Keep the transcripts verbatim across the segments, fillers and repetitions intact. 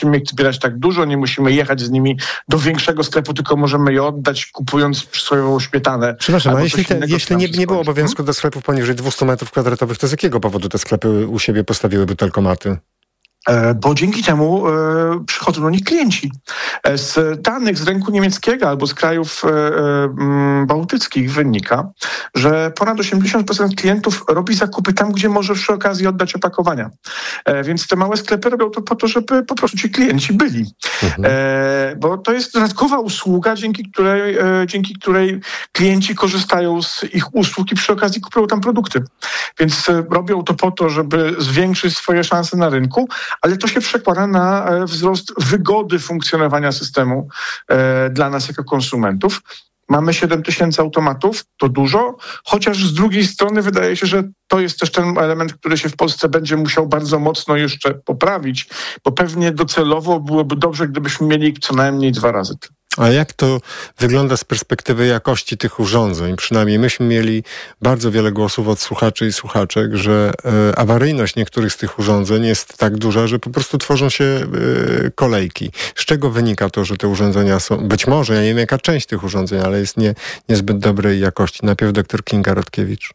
musimy ich zbierać tak dużo, nie musimy jechać z nimi do większego sklepu, tylko możemy je oddać, kupując przysłowiową śmietanę. Przepraszam, a jeśli, te, jeśli nie, nie było obowiązku do sklepów poniżej dwieście metrów kwadratowych, to z jakiego powodu te sklepy u siebie postawiły butelkomaty? Bo dzięki temu e, przychodzą do nich klienci. Z danych z rynku niemieckiego albo z krajów e, e, bałtyckich wynika, że ponad osiemdziesiąt procent klientów robi zakupy tam, gdzie może przy okazji oddać opakowania. E, więc te małe sklepy robią to po to, żeby po prostu ci klienci byli. Mhm. E, bo to jest dodatkowa usługa, dzięki której, e, dzięki której klienci korzystają z ich usług i przy okazji kupują tam produkty. Więc e, robią to po to, żeby zwiększyć swoje szanse na rynku, ale to się przekłada na wzrost wygody funkcjonowania systemu e, dla nas jako konsumentów. Mamy siedem tysięcy automatów, to dużo, chociaż z drugiej strony wydaje się, że to jest też ten element, który się w Polsce będzie musiał bardzo mocno jeszcze poprawić, bo pewnie docelowo byłoby dobrze, gdybyśmy mieli co najmniej dwa razy. A jak to wygląda z perspektywy jakości tych urządzeń? Przynajmniej myśmy mieli bardzo wiele głosów od słuchaczy i słuchaczek, że e, awaryjność niektórych z tych urządzeń jest tak duża, że po prostu tworzą się e, kolejki. Z czego wynika to, że te urządzenia są, być może, ja nie wiem jaka część tych urządzeń, ale jest nie, niezbyt dobrej jakości? Najpierw doktor Kinga Rotkiewicz.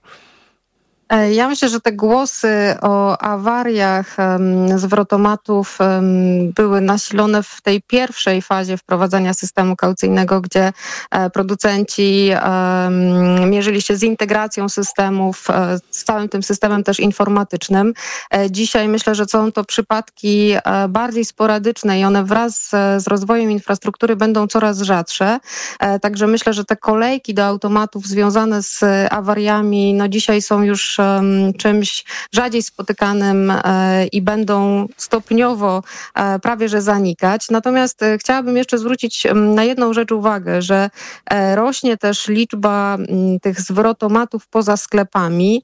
Ja myślę, że te głosy o awariach um, zwrotomatów um, były nasilone w tej pierwszej fazie wprowadzania systemu kaucyjnego, gdzie e, producenci um, mierzyli się z integracją systemów, e, z całym tym systemem też informatycznym. E, dzisiaj myślę, że są to przypadki e, bardziej sporadyczne i one wraz z, z rozwojem infrastruktury będą coraz rzadsze. E, także myślę, że te kolejki do automatów związane z awariami no dzisiaj są już czymś rzadziej spotykanym i będą stopniowo prawie że zanikać. Natomiast chciałabym jeszcze zwrócić na jedną rzecz uwagę, że rośnie też liczba tych zwrotomatów poza sklepami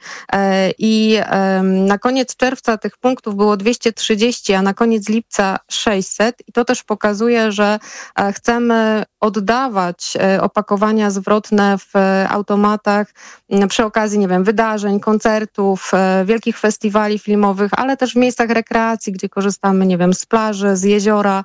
i na koniec czerwca tych punktów było dwieście trzydzieści, a na koniec lipca sześćset i to też pokazuje, że chcemy oddawać opakowania zwrotne w automatach przy okazji, nie wiem, wydarzeń, koncertów, wielkich festiwali filmowych, ale też w miejscach rekreacji, gdzie korzystamy, nie wiem, z plaży, z jeziora.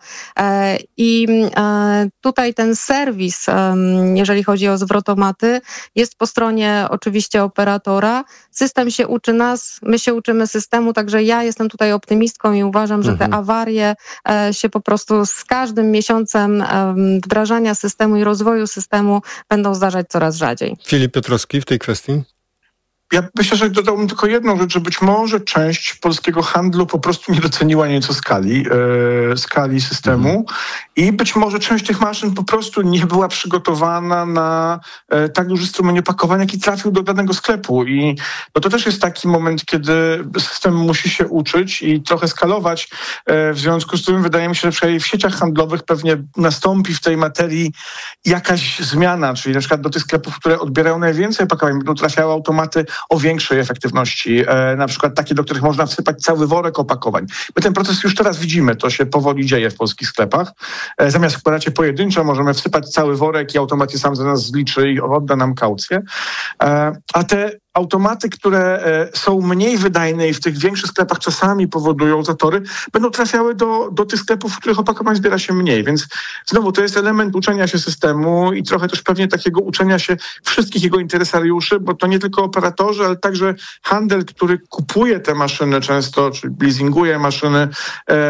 I tutaj ten serwis, jeżeli chodzi o zwrotomaty, jest po stronie oczywiście operatora. System się uczy nas, my się uczymy systemu, także ja jestem tutaj optymistką i uważam, że te awarie się po prostu z każdym miesiącem wdrażania systemu i rozwoju systemu będą zdarzać coraz rzadziej. Filip Piotrowski w tej kwestii? Ja myślę, że dodałbym tylko jedną rzecz, że być może część polskiego handlu po prostu nie doceniła nieco skali, e, skali systemu mhm. i być może część tych maszyn po prostu nie była przygotowana na e, tak duży strumień opakowania, jaki trafił do danego sklepu. I no to też jest taki moment, kiedy system musi się uczyć i trochę skalować. E, w związku z tym wydaje mi się, że przynajmniej w sieciach handlowych pewnie nastąpi w tej materii jakaś zmiana, czyli na przykład do tych sklepów, które odbierają najwięcej opakowań, będą trafiały automaty o większej efektywności, e, na przykład takie, do których można wsypać cały worek opakowań. My ten proces już teraz widzimy, to się powoli dzieje w polskich sklepach. E, zamiast wkładać je pojedynczo, możemy wsypać cały worek i automat je sam za nas zliczy i odda nam kaucję. E, a te automaty, które e, są mniej wydajne i w tych większych sklepach czasami powodują zatory, będą trafiały do, do tych sklepów, w których opakowań zbiera się mniej. Więc znowu to jest element uczenia się systemu i trochę też pewnie takiego uczenia się wszystkich jego interesariuszy, bo to nie tylko operatorzy, ale także handel, który kupuje te maszyny często, czy leasinguje maszyny e,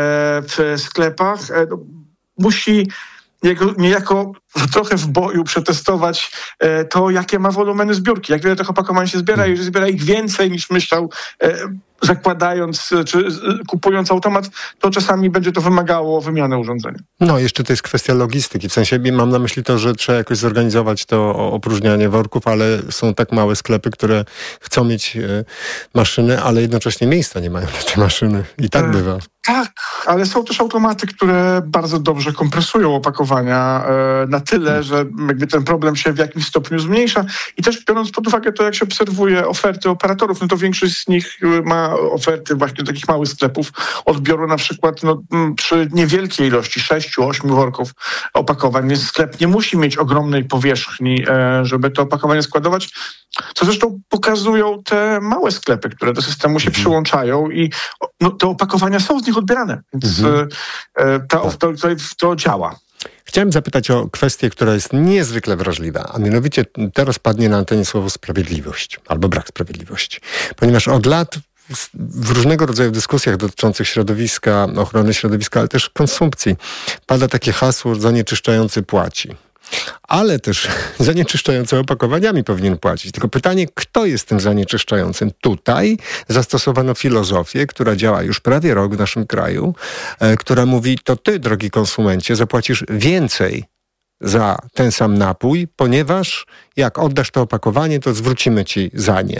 w sklepach, e, no, musi niejako, niejako trochę w boju przetestować e, to, jakie ma wolumeny zbiórki, jak wiele tych opakowań się zbiera i jeżeli zbiera ich więcej niż myślał, e, zakładając czy kupując automat, to czasami będzie to wymagało wymiany urządzenia. No, jeszcze to jest kwestia logistyki. W sensie mam na myśli to, że trzeba jakoś zorganizować to opróżnianie worków, ale są tak małe sklepy, które chcą mieć e, maszyny, ale jednocześnie miejsca nie mają na te maszyny. I tak e, bywa. Tak, ale są też automaty, które bardzo dobrze kompresują opakowania e, na tyle, hmm. że jakby ten problem się w jakimś stopniu zmniejsza i też biorąc pod uwagę to, jak się obserwuje oferty operatorów, no to większość z nich ma ma oferty właśnie takich małych sklepów odbioru na przykład no, przy niewielkiej ilości sześciu, ośmiu worków opakowań, więc sklep nie musi mieć ogromnej powierzchni, żeby to opakowanie składować, co zresztą pokazują te małe sklepy, które do systemu się mhm. przyłączają i no, te opakowania są z nich odbierane, więc mhm. to, to, to, to działa. Chciałem zapytać o kwestię, która jest niezwykle wrażliwa, a mianowicie teraz padnie na antenie słowo sprawiedliwość albo brak sprawiedliwości, ponieważ od lat w różnego rodzaju dyskusjach dotyczących środowiska, ochrony środowiska, ale też konsumpcji pada takie hasło zanieczyszczający płaci. Ale też zanieczyszczający opakowaniami powinien płacić. Tylko pytanie, kto jest tym zanieczyszczającym? Tutaj zastosowano filozofię, która działa już prawie rok w naszym kraju, e, która mówi, to ty, drogi konsumencie, zapłacisz więcej za ten sam napój, ponieważ jak oddasz to opakowanie, to zwrócimy ci za nie.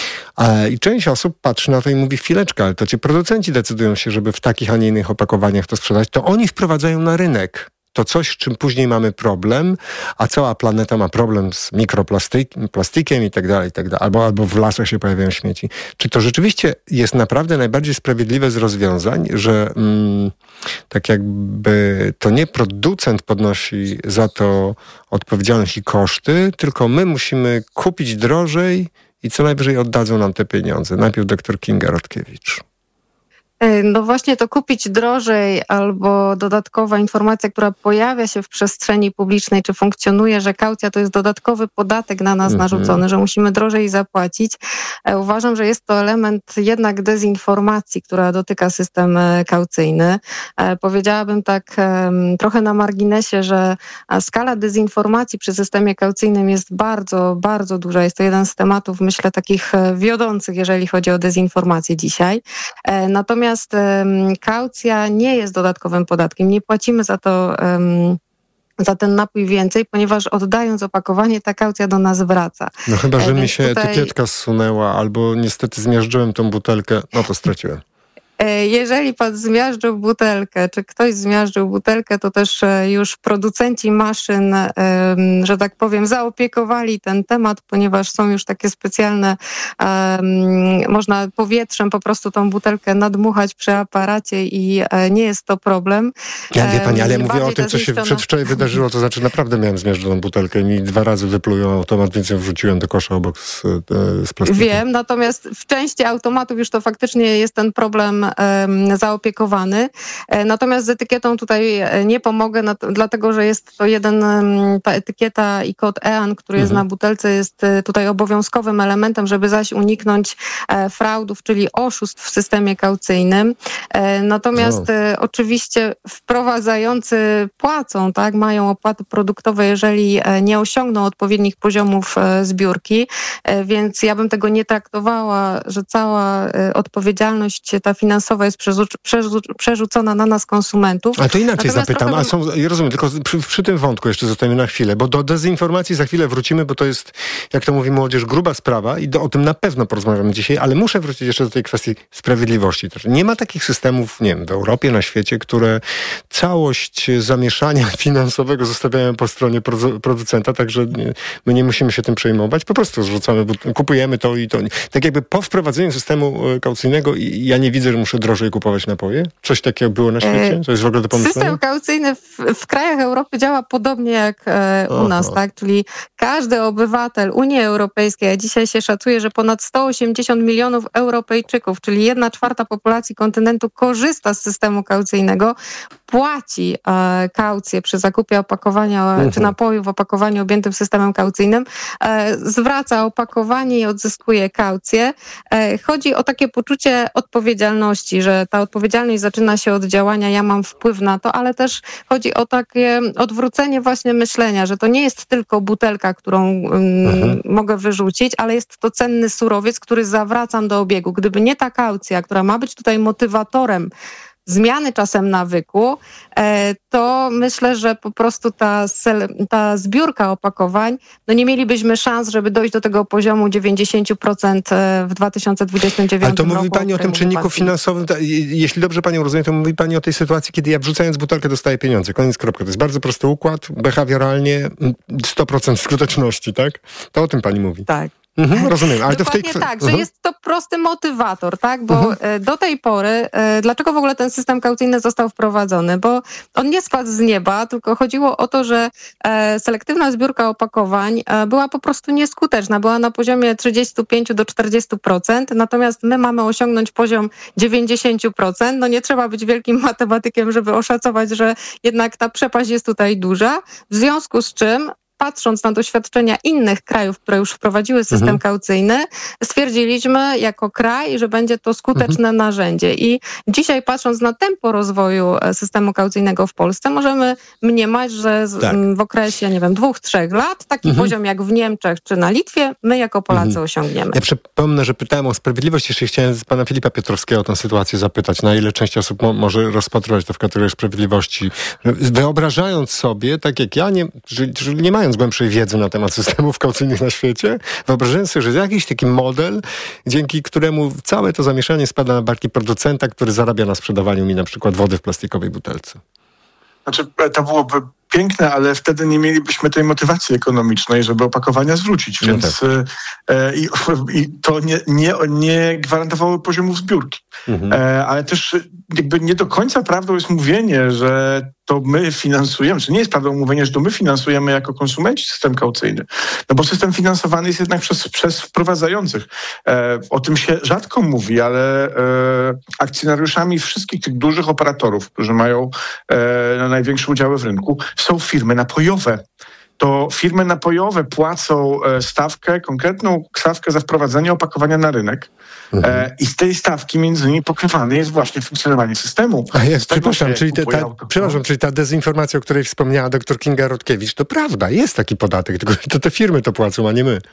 E, I część osób patrzy na to i mówi, chwileczkę, ale to ci producenci decydują się, żeby w takich, a nie innych opakowaniach to sprzedać, to oni wprowadzają na rynek to coś, z czym później mamy problem, a cała planeta ma problem z mikroplastikiem plastikiem i tak dalej, i tak dalej. Albo, albo w lasach się pojawiają śmieci. Czy to rzeczywiście jest naprawdę najbardziej sprawiedliwe z rozwiązań, że mm, tak jakby to nie producent podnosi za to odpowiedzialność i koszty, tylko my musimy kupić drożej i co najwyżej oddadzą nam te pieniądze. Najpierw doktor Kinga Rotkiewicz. No właśnie to kupić drożej albo dodatkowa informacja, która pojawia się w przestrzeni publicznej, czy funkcjonuje, że kaucja to jest dodatkowy podatek na nas mm-hmm. narzucony, że musimy drożej zapłacić. Uważam, że jest to element jednak dezinformacji, która dotyka system kaucyjny. Powiedziałabym tak trochę na marginesie, że skala dezinformacji przy systemie kaucyjnym jest bardzo, bardzo duża. Jest to jeden z tematów, myślę, takich wiodących, jeżeli chodzi o dezinformację dzisiaj. Natomiast Natomiast um, kaucja nie jest dodatkowym podatkiem. Nie płacimy za to, um, za ten napój więcej, ponieważ oddając opakowanie, ta kaucja do nas wraca. No chyba, że e, mi się tutaj... etykietka zsunęła, albo niestety zmiażdżyłem tą butelkę, no to straciłem. Jeżeli pan zmiażdżył butelkę, czy ktoś zmiażdżył butelkę, to też już producenci maszyn, że tak powiem, zaopiekowali ten temat, ponieważ są już takie specjalne, można powietrzem po prostu tą butelkę nadmuchać przy aparacie i nie jest to problem. Ja wie pani, ale ja mówię o tym, co się przedwczoraj wydarzyło, to znaczy naprawdę miałem zmiażdżoną butelkę i mi dwa razy wyplują automat, więc ją wrzuciłem do kosza obok z, z plastikiem. Wiem, natomiast w części automatów już to faktycznie jest ten problem zaopiekowany. Natomiast z etykietą tutaj nie pomogę, dlatego że jest to jeden, ta etykieta i kod E A N, który jest mhm. na butelce, jest tutaj obowiązkowym elementem, żeby zaś uniknąć fraudów, czyli oszustw w systemie kaucyjnym. Natomiast no. oczywiście wprowadzający płacą, tak, mają opłaty produktowe, jeżeli nie osiągną odpowiednich poziomów zbiórki, więc ja bym tego nie traktowała, że cała odpowiedzialność ta finansowa jest przerzucona na nas, konsumentów. A to inaczej Natomiast zapytam, trochę... a są, ja rozumiem, tylko przy, przy tym wątku jeszcze zostaniemy na chwilę, bo do dezinformacji za chwilę wrócimy, bo to jest, jak to mówi młodzież, gruba sprawa i do, o tym na pewno porozmawiamy dzisiaj, ale muszę wrócić jeszcze do tej kwestii sprawiedliwości. Nie ma takich systemów, nie wiem, w Europie, na świecie, które całość zamieszania finansowego zostawiają po stronie producenta, także nie, my nie musimy się tym przejmować, po prostu zrzucamy, kupujemy to i to. Tak jakby po wprowadzeniu systemu kaucyjnego ja nie widzę, że muszę drożej kupować napoje? Coś takiego było na świecie? To jest w ogóle do pomyślenia? System kaucyjny w, w krajach Europy działa podobnie jak e, u Aha. nas, tak? Czyli każdy obywatel Unii Europejskiej, a dzisiaj się szacuje, że ponad sto osiemdziesiąt milionów Europejczyków, czyli jedna czwarta populacji kontynentu korzysta z systemu kaucyjnego, płaci e, kaucję przy zakupie opakowania uh-huh. czy napoju w opakowaniu objętym systemem kaucyjnym, e, zwraca opakowanie i odzyskuje kaucję. E, chodzi o takie poczucie odpowiedzialności, że ta odpowiedzialność zaczyna się od działania, ja mam wpływ na to, ale też chodzi o takie odwrócenie właśnie myślenia, że to nie jest tylko butelka, którą um, mogę wyrzucić, ale jest to cenny surowiec, który zawracam do obiegu. Gdyby nie ta kaucja, która ma być tutaj motywatorem zmiany czasem nawyku, to myślę, że po prostu ta, ta zbiórka opakowań, no nie mielibyśmy szans, żeby dojść do tego poziomu dziewięćdziesiąt procent w dwa tysiące dwudziestym dziewiątym roku. Ale to mówi pani o tym czynniku finansowym, jeśli dobrze panią rozumiem, to mówi pani o tej sytuacji, kiedy ja wrzucając butelkę dostaję pieniądze. Koniec, kropka. To jest bardzo prosty układ, behawioralnie sto procent skuteczności, tak? To o tym pani mówi. Tak. Mhm, rozumiem, ale to w tej Dokładnie tak, mhm. że jest to prosty motywator, tak? Bo mhm. do tej pory, dlaczego w ogóle ten system kaucyjny został wprowadzony? Bo on nie spadł z nieba, tylko chodziło o to, że selektywna zbiórka opakowań była po prostu nieskuteczna. Była na poziomie trzydzieści pięć do czterdziestu procent, natomiast my mamy osiągnąć poziom dziewięćdziesiąt procent. No nie trzeba być wielkim matematykiem, żeby oszacować, że jednak ta przepaść jest tutaj duża. W związku z czym, patrząc na doświadczenia innych krajów, które już wprowadziły system mhm. kaucyjny, stwierdziliśmy jako kraj, że będzie to skuteczne mhm. narzędzie. I dzisiaj, patrząc na tempo rozwoju systemu kaucyjnego w Polsce, możemy mniemać, że tak. w okresie, nie wiem, dwóch, trzech lat, taki mhm. poziom jak w Niemczech czy na Litwie, my jako Polacy mhm. osiągniemy. Ja przypomnę, że pytałem o sprawiedliwość, jeszcze chciałem z pana Filipa Piotrowskiego o tę sytuację zapytać, na ile część osób mo- może rozpatrywać to w kategorii sprawiedliwości. Wyobrażając sobie, tak jak ja, nie, że, że nie mają głębszej wiedzy na temat systemów kaucyjnych na świecie, wyobrażając sobie, że jest jakiś taki model, dzięki któremu całe to zamieszanie spada na barki producenta, który zarabia na sprzedawaniu mi na przykład wody w plastikowej butelce. Znaczy, to byłoby piękne, ale wtedy nie mielibyśmy tej motywacji ekonomicznej, żeby opakowania zwrócić, więc no tak. e, i, i to nie, nie, nie gwarantowało poziomu zbiórki. Mhm. E, ale też jakby nie do końca prawdą jest mówienie, że to my finansujemy, czy nie jest prawdą mówienie, że to my finansujemy jako konsumenci system kaucyjny. No bo system finansowany jest jednak przez, przez wprowadzających. E, o tym się rzadko mówi, ale e, akcjonariuszami wszystkich tych dużych operatorów, którzy mają e, największe udziały w rynku, są firmy napojowe. To firmy napojowe płacą stawkę, konkretną stawkę za wprowadzenie opakowania na rynek. Mhm. E, I z tej stawki między innymi pokrywane jest właśnie funkcjonowanie systemu. A ja, przepraszam, czyli te, ta, przepraszam, czyli ta dezinformacja, o której wspomniała dr Kinga Rutkiewicz, to prawda, jest taki podatek, tylko to te firmy to płacą, a nie my.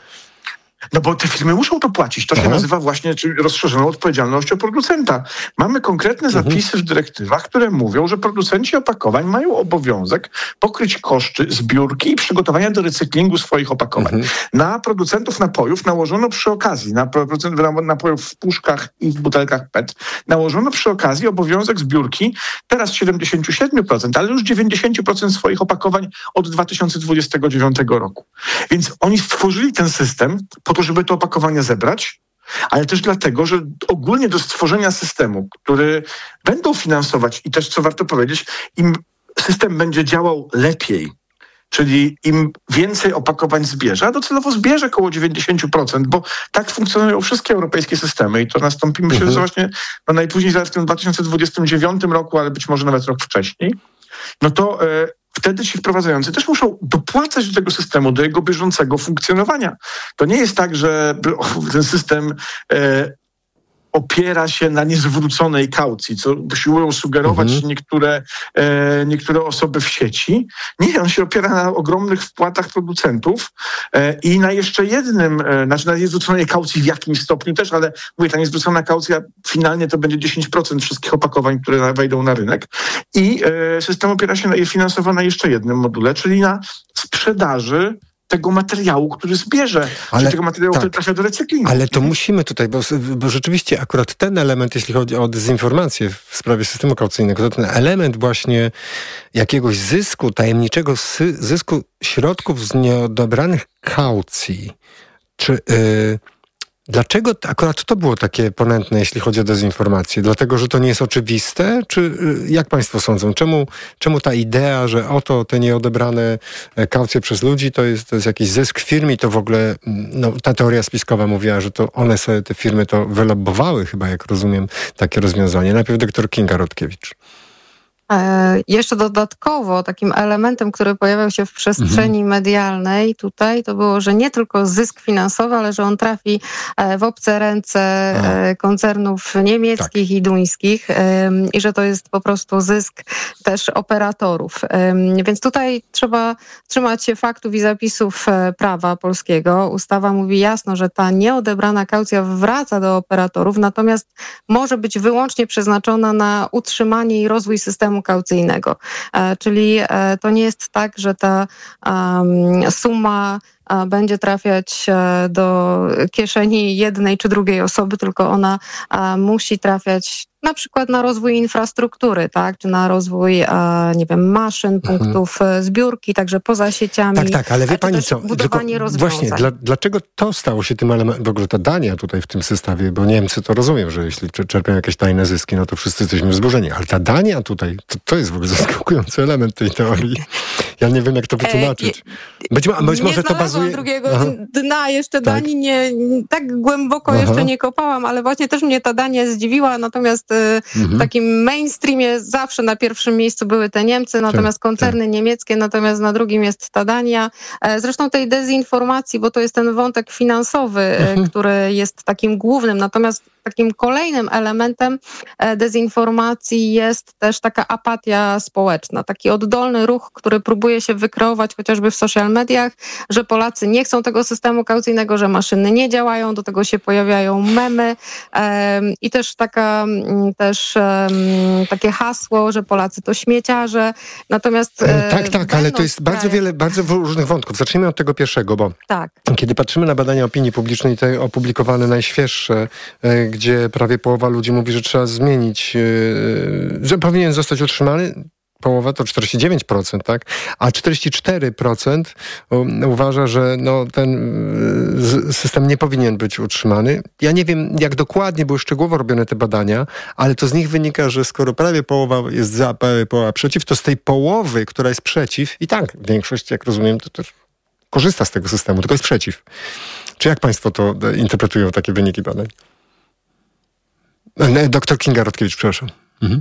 No bo te firmy muszą to płacić. To Aha. się nazywa właśnie rozszerzoną odpowiedzialnością producenta. Mamy konkretne zapisy mhm. w dyrektywach, które mówią, że producenci opakowań mają obowiązek pokryć koszty zbiórki i przygotowania do recyklingu swoich opakowań. Mhm. Na producentów napojów nałożono przy okazji, na producentów napojów w puszkach i w butelkach P E T, nałożono przy okazji obowiązek zbiórki teraz siedemdziesiąt siedem procent, ale już dziewięćdziesiąt procent swoich opakowań od dwa tysiące dwudziestego dziewiątego roku. Więc oni stworzyli ten system po to, żeby to opakowanie zebrać, ale też dlatego, że ogólnie do stworzenia systemu, który będą finansować i też, co warto powiedzieć, im system będzie działał lepiej, czyli im więcej opakowań zbierze, a docelowo zbierze około dziewięćdziesiąt procent, bo tak funkcjonują wszystkie europejskie systemy i to nastąpi, myślę, mhm. że właśnie no najpóźniej zaraz w tym dwa tysiące dwudziestym dziewiątym roku, ale być może nawet rok wcześniej, no to e, wtedy ci wprowadzający też muszą dopłacać do tego systemu, do jego bieżącego funkcjonowania. To nie jest tak, że ten system e, opiera się na niezwróconej kaucji, co usiłują sugerować mhm. niektóre, e, niektóre osoby w sieci. Nie, on się opiera na ogromnych wpłatach producentów e, i na jeszcze jednym, e, znaczy na niezwróconej kaucji w jakimś stopniu też, ale mówię, ta niezwrócona kaucja finalnie to będzie dziesięć procent wszystkich opakowań, które wejdą na rynek. I e, system opiera się na, jest finansowany na jeszcze jednym module, czyli na sprzedaży tego materiału, który zbierze, ale, czy tego materiału, tak, który trafia do recyklingu. Ale to musimy tutaj, bo, bo rzeczywiście akurat ten element, jeśli chodzi o dezinformację w sprawie systemu kaucyjnego, to ten element właśnie jakiegoś zysku, tajemniczego sy- zysku środków z nieodebranych kaucji, czy... Yy, Dlaczego akurat to było takie ponętne, jeśli chodzi o dezinformację? Dlatego, że to nie jest oczywiste? Czy jak państwo sądzą? Czemu, czemu ta idea, że oto te nieodebrane kaucje przez ludzi to jest, to jest jakiś zysk firm i to w ogóle, no, ta teoria spiskowa mówiła, że to one sobie, te firmy to wylobbowały chyba, jak rozumiem, takie rozwiązanie. Najpierw doktor Kinga Rutkiewicz. E, jeszcze dodatkowo takim elementem, który pojawiał się w przestrzeni mhm. medialnej tutaj, to było, że nie tylko zysk finansowy, ale że on trafi w obce ręce e, koncernów niemieckich tak. i duńskich e, i że to jest po prostu zysk też operatorów. E, więc tutaj trzeba trzymać się faktów i zapisów prawa polskiego. Ustawa mówi jasno, że ta nieodebrana kaucja wraca do operatorów, natomiast może być wyłącznie przeznaczona na utrzymanie i rozwój systemu kaucyjnego. Czyli to nie jest tak, że ta um, suma będzie trafiać do kieszeni jednej czy drugiej osoby, tylko ona musi trafiać na przykład na rozwój infrastruktury, tak, czy na rozwój, nie wiem, maszyn, punktów mhm. zbiórki, także poza sieciami. Tak, tak, ale wie pani co, budowanie rozwiązań. Właśnie, dla, dlaczego to stało się tym elementem, w ogóle ta Dania tutaj w tym zestawie, bo Niemcy to rozumiem, że jeśli czerpią jakieś tajne zyski, no to wszyscy jesteśmy wzburzeni, ale ta Dania tutaj, to, to jest w ogóle zaskakujący element tej teorii. Ja nie wiem, jak to wytłumaczyć. Być, ma, być może to bazuje... drugiego Aha. dna, jeszcze tak. Danii nie, tak głęboko Aha. jeszcze nie kopałam, ale właśnie też mnie ta Dania zdziwiła, natomiast mhm. w takim mainstreamie zawsze na pierwszym miejscu były te Niemcy, natomiast koncerny tak. niemieckie, natomiast na drugim jest ta Dania. Zresztą tej dezinformacji, bo to jest ten wątek finansowy, mhm. który jest takim głównym, natomiast takim kolejnym elementem dezinformacji jest też taka apatia społeczna, taki oddolny ruch, który próbuje się wykreować chociażby w social mediach, że Polacy nie chcą tego systemu kaucyjnego, że maszyny nie działają, do tego się pojawiają memy i też taka też takie hasło, że Polacy to śmieciarze, natomiast... E, tak, tak, ale to jest bardzo wiele, bardzo różnych wątków. Zacznijmy od tego pierwszego, bo tak. kiedy patrzymy na badania opinii publicznej, te opublikowane najświeższe, gdzie prawie połowa ludzi mówi, że trzeba zmienić, że powinien zostać utrzymany, połowa to czterdzieści dziewięć procent, tak? A czterdzieści cztery procent uważa, że no, ten system nie powinien być utrzymany. Ja nie wiem, jak dokładnie były szczegółowo robione te badania, ale to z nich wynika, że skoro prawie połowa jest za, prawie połowa przeciw, to z tej połowy, która jest przeciw, i tak większość, jak rozumiem, to też korzysta z tego systemu, tylko jest przeciw. Czy jak państwo to interpretują, takie wyniki badań? Doktor Kinga Rotkiewicz, przepraszam. Mhm.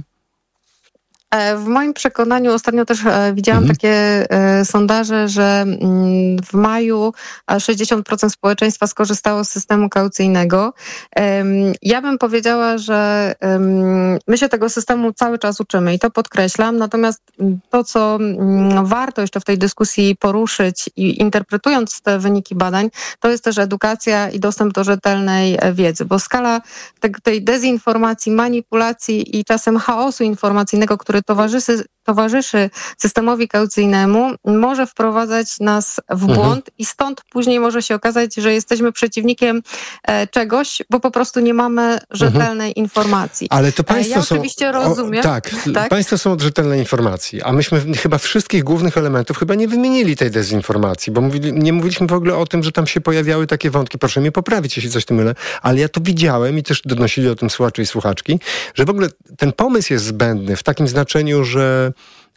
W moim przekonaniu ostatnio też widziałam mhm. takie e, sondaże, że w maju sześćdziesiąt procent społeczeństwa skorzystało z systemu kaucyjnego. E, ja bym powiedziała, że e, my się tego systemu cały czas uczymy i to podkreślam, natomiast to, co m, warto jeszcze w tej dyskusji poruszyć i interpretując te wyniki badań, to jest też edukacja i dostęp do rzetelnej wiedzy, bo skala te, tej dezinformacji, manipulacji i czasem chaosu informacyjnego, który towarzyszy, towarzyszy systemowi kaucyjnemu, może wprowadzać nas w błąd mhm. i stąd później może się okazać, że jesteśmy przeciwnikiem e, czegoś, bo po prostu nie mamy rzetelnej mhm. informacji. Ale to państwo ja są... oczywiście rozumiem. O, tak, tak, państwo są od rzetelnej informacji, a myśmy chyba wszystkich głównych elementów chyba nie wymienili tej dezinformacji, bo mówili, nie mówiliśmy w ogóle o tym, że tam się pojawiały takie wątki. Proszę mnie poprawić, jeśli coś tym mylę, ale ja to widziałem i też donosili o tym słuchacze i słuchaczki, że w ogóle ten pomysł jest zbędny w takim znaczeniu, że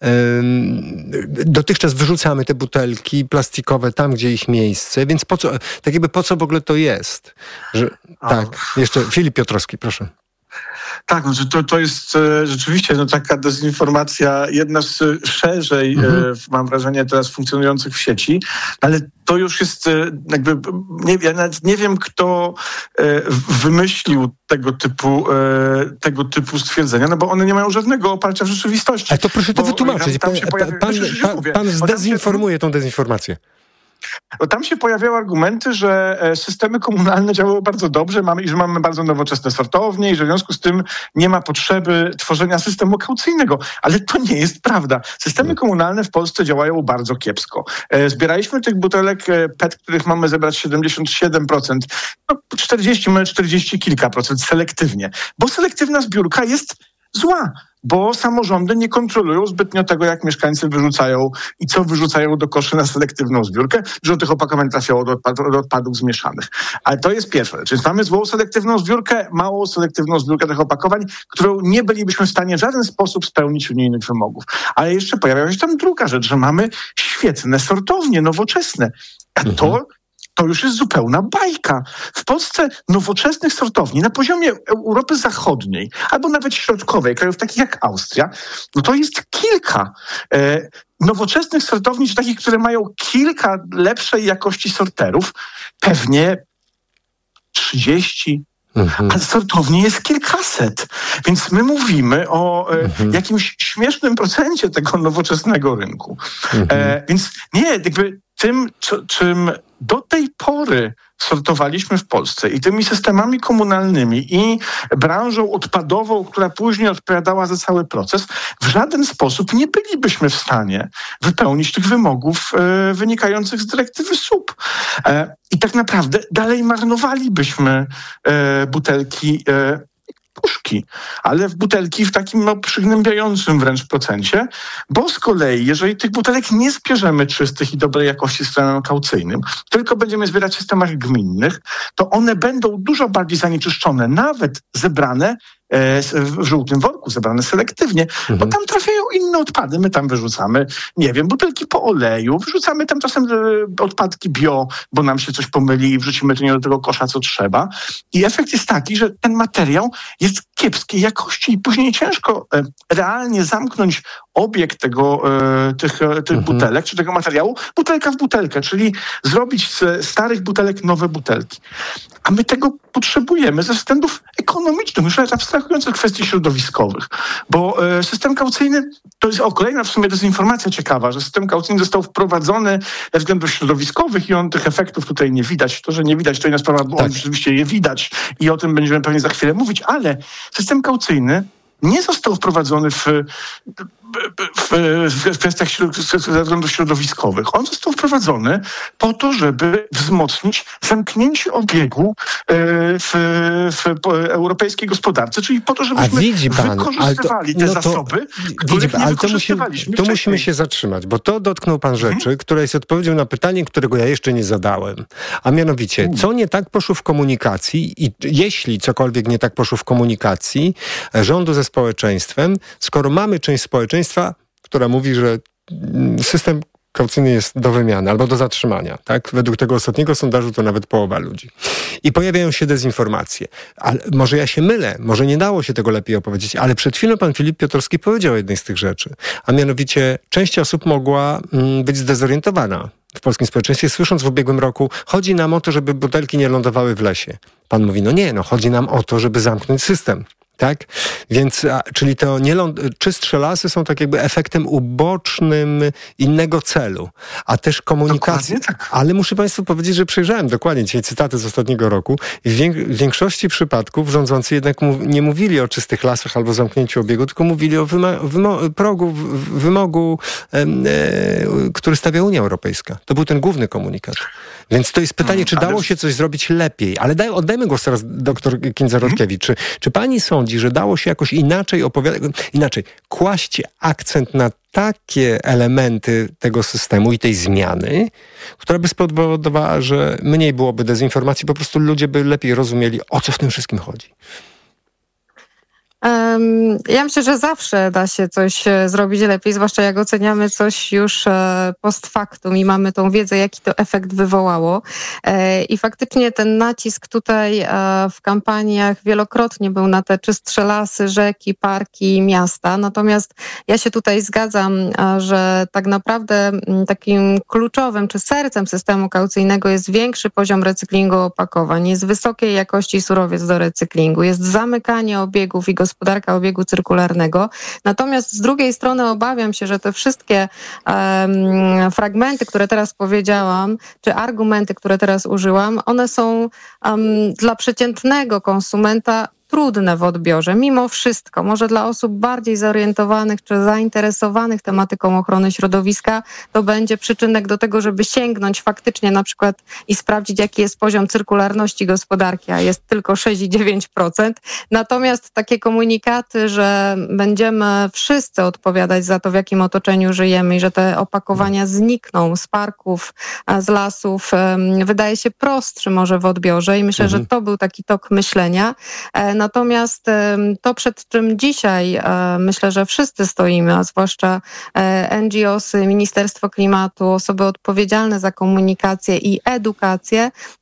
dotychczas wyrzucamy te butelki plastikowe tam, gdzie ich miejsce, więc po co, tak jakby po co w ogóle to jest? Że, tak, jeszcze Filip Piotrowski, proszę. Tak, no, to, to jest e, rzeczywiście no, taka dezinformacja, jedna z szerzej, mhm. e, mam wrażenie, teraz funkcjonujących w sieci, ale to już jest e, jakby, nie, ja nawet nie wiem, kto e, wymyślił tego typu, e, tego typu stwierdzenia, no bo one nie mają żadnego oparcia w rzeczywistości. Ale to proszę to wytłumaczyć. Tam, tam się pojawi... pan, Myślę, pan, pan, pan zdezinformuje się... tą dezinformację. No tam się pojawiały argumenty, że systemy komunalne działały bardzo dobrze mamy, i że mamy bardzo nowoczesne sortownie i że w związku z tym nie ma potrzeby tworzenia systemu kaucyjnego. Ale to nie jest prawda. Systemy komunalne w Polsce działają bardzo kiepsko. Zbieraliśmy tych butelek P E T, których mamy zebrać siedemdziesiąt siedem procent, no czterdzieści, mamy czterdzieści kilka procent selektywnie. Bo selektywna zbiórka jest zła, bo samorządy nie kontrolują zbytnio tego, jak mieszkańcy wyrzucają i co wyrzucają do koszy na selektywną zbiórkę. Dużo tych opakowań trafiało do, odpad, do odpadów zmieszanych. Ale to jest pierwsza rzecz. Więc mamy złą selektywną zbiórkę, małą selektywną zbiórkę tych opakowań, którą nie bylibyśmy w stanie w żaden sposób spełnić unijnych wymogów. Ale jeszcze pojawia się tam druga rzecz, że mamy świetne sortownie, nowoczesne. A to mhm. To już jest zupełna bajka. W Polsce nowoczesnych sortowni na poziomie Europy Zachodniej albo nawet środkowej, krajów takich jak Austria, no to jest kilka. E, nowoczesnych sortowni, czy takich, które mają kilka lepszej jakości sorterów, pewnie trzydzieści. Mhm. A sortowni jest kilkaset. Więc my mówimy o e, mhm. jakimś śmiesznym procencie tego nowoczesnego rynku. Mhm. E, więc nie, jakby tym, co, czym do tej pory sortowaliśmy w Polsce i tymi systemami komunalnymi i branżą odpadową, która później odpowiadała za cały proces, w żaden sposób nie bylibyśmy w stanie wypełnić tych wymogów e, wynikających z dyrektywy S U P. E, I tak naprawdę dalej marnowalibyśmy e, butelki e, puszki, ale w butelki w takim no, przygnębiającym wręcz procencie, bo z kolei, jeżeli tych butelek nie zbierzemy czystych i dobrej jakości systemem kaucyjnym, tylko będziemy zbierać w systemach gminnych, to one będą dużo bardziej zanieczyszczone, nawet zebrane w żółtym worku, zebrane selektywnie, mhm. bo tam trafiają inne odpady. My tam wyrzucamy, nie wiem, butelki po oleju, wyrzucamy tam czasem odpadki bio, bo nam się coś pomyli i wrzucimy to nie do tego kosza, co trzeba. I efekt jest taki, że ten materiał jest kiepskiej jakości i później ciężko realnie zamknąć obieg tego, tych, tych mhm. butelek, czy tego materiału, butelka w butelkę, czyli zrobić z starych butelek nowe butelki. A my tego potrzebujemy ze względów ekonomicznych, już nawet abstrahując od kwestii środowiskowych, bo system kaucyjny, to jest o kolejna w sumie dezinformacja ciekawa, że system kaucyjny został wprowadzony ze względów środowiskowych i on tych efektów tutaj nie widać. To, że nie widać, to inna sprawa, bo tak. on rzeczywiście je widać i o tym będziemy pewnie za chwilę mówić, ale system kaucyjny nie został wprowadzony w, w, w kwestiach ze względów środowiskowych. On został wprowadzony po to, żeby wzmocnić zamknięcie obiegu w, w europejskiej gospodarce, czyli po to, żebyśmy pan, wykorzystywali to, te no to, zasoby, widzi pan, ale to, musimy, to musimy się zatrzymać, bo to dotknął pan rzeczy, hmm. która jest odpowiedzią na pytanie, którego ja jeszcze nie zadałem. A mianowicie, hmm. co nie tak poszło w komunikacji i jeśli cokolwiek nie tak poszło w komunikacji rządu ze społeczeństwem, skoro mamy część społeczeństwa, która mówi, że system kaucyjny jest do wymiany albo do zatrzymania. Tak? Według tego ostatniego sondażu to nawet połowa ludzi. I pojawiają się dezinformacje. Ale może ja się mylę, może nie dało się tego lepiej opowiedzieć, ale przed chwilą pan Filip Piotrowski powiedział o jednej z tych rzeczy. A mianowicie część osób mogła mm, być zdezorientowana w polskim społeczeństwie, słysząc w ubiegłym roku, chodzi nam o to, żeby butelki nie lądowały w lesie. Pan mówi, no nie, no chodzi nam o to, żeby zamknąć system. Tak? Więc, a, czyli to nie ląd, czystsze lasy są tak jakby efektem ubocznym innego celu, a też komunikacji. Tak. Ale muszę państwu powiedzieć, że przejrzałem dokładnie dzisiaj cytaty z ostatniego roku i w, wiek, w większości przypadków rządzący jednak mów, nie mówili o czystych lasach albo zamknięciu obiegu, tylko mówili o wyma, wymo, progu, wymogu, e, e, który stawia Unia Europejska. To był ten główny komunikat. Więc to jest pytanie, czy dało się coś zrobić lepiej. Ale daj, oddajmy głos teraz doktor Kindzor-Rotkiewicz. Czy, czy pani sądzi, że dało się jakoś inaczej opowiadać, inaczej, kłaść akcent na takie elementy tego systemu i tej zmiany, która by spowodowała, że mniej byłoby dezinformacji, po prostu ludzie by lepiej rozumieli, o co w tym wszystkim chodzi? Ja myślę, że zawsze da się coś zrobić lepiej, zwłaszcza jak oceniamy coś już post factum i mamy tą wiedzę, jaki to efekt wywołało. I faktycznie ten nacisk tutaj w kampaniach wielokrotnie był na te czystsze lasy, rzeki, parki, miasta. Natomiast ja się tutaj zgadzam, że tak naprawdę takim kluczowym czy sercem systemu kaucyjnego jest większy poziom recyklingu opakowań, jest wysokiej jakości surowiec do recyklingu, jest zamykanie obiegów i gospodarka obiegu cyrkularnego. Natomiast z drugiej strony obawiam się, że te wszystkie um, fragmenty, które teraz powiedziałam, czy argumenty, które teraz użyłam, one są um, dla przeciętnego konsumenta trudne w odbiorze. Mimo wszystko, może dla osób bardziej zorientowanych czy zainteresowanych tematyką ochrony środowiska, to będzie przyczynek do tego, żeby sięgnąć faktycznie na przykład i sprawdzić, jaki jest poziom cyrkularności gospodarki, a jest tylko sześć i dziewięć procent. Natomiast takie komunikaty, że będziemy wszyscy odpowiadać za to, w jakim otoczeniu żyjemy i że te opakowania znikną z parków, z lasów, wydaje się prostszy może w odbiorze i myślę, mhm. że to był taki tok myślenia. Natomiast to, przed czym dzisiaj myślę, że wszyscy stoimy, a zwłaszcza N G O sy, Ministerstwo Klimatu, osoby odpowiedzialne za komunikację i edukację,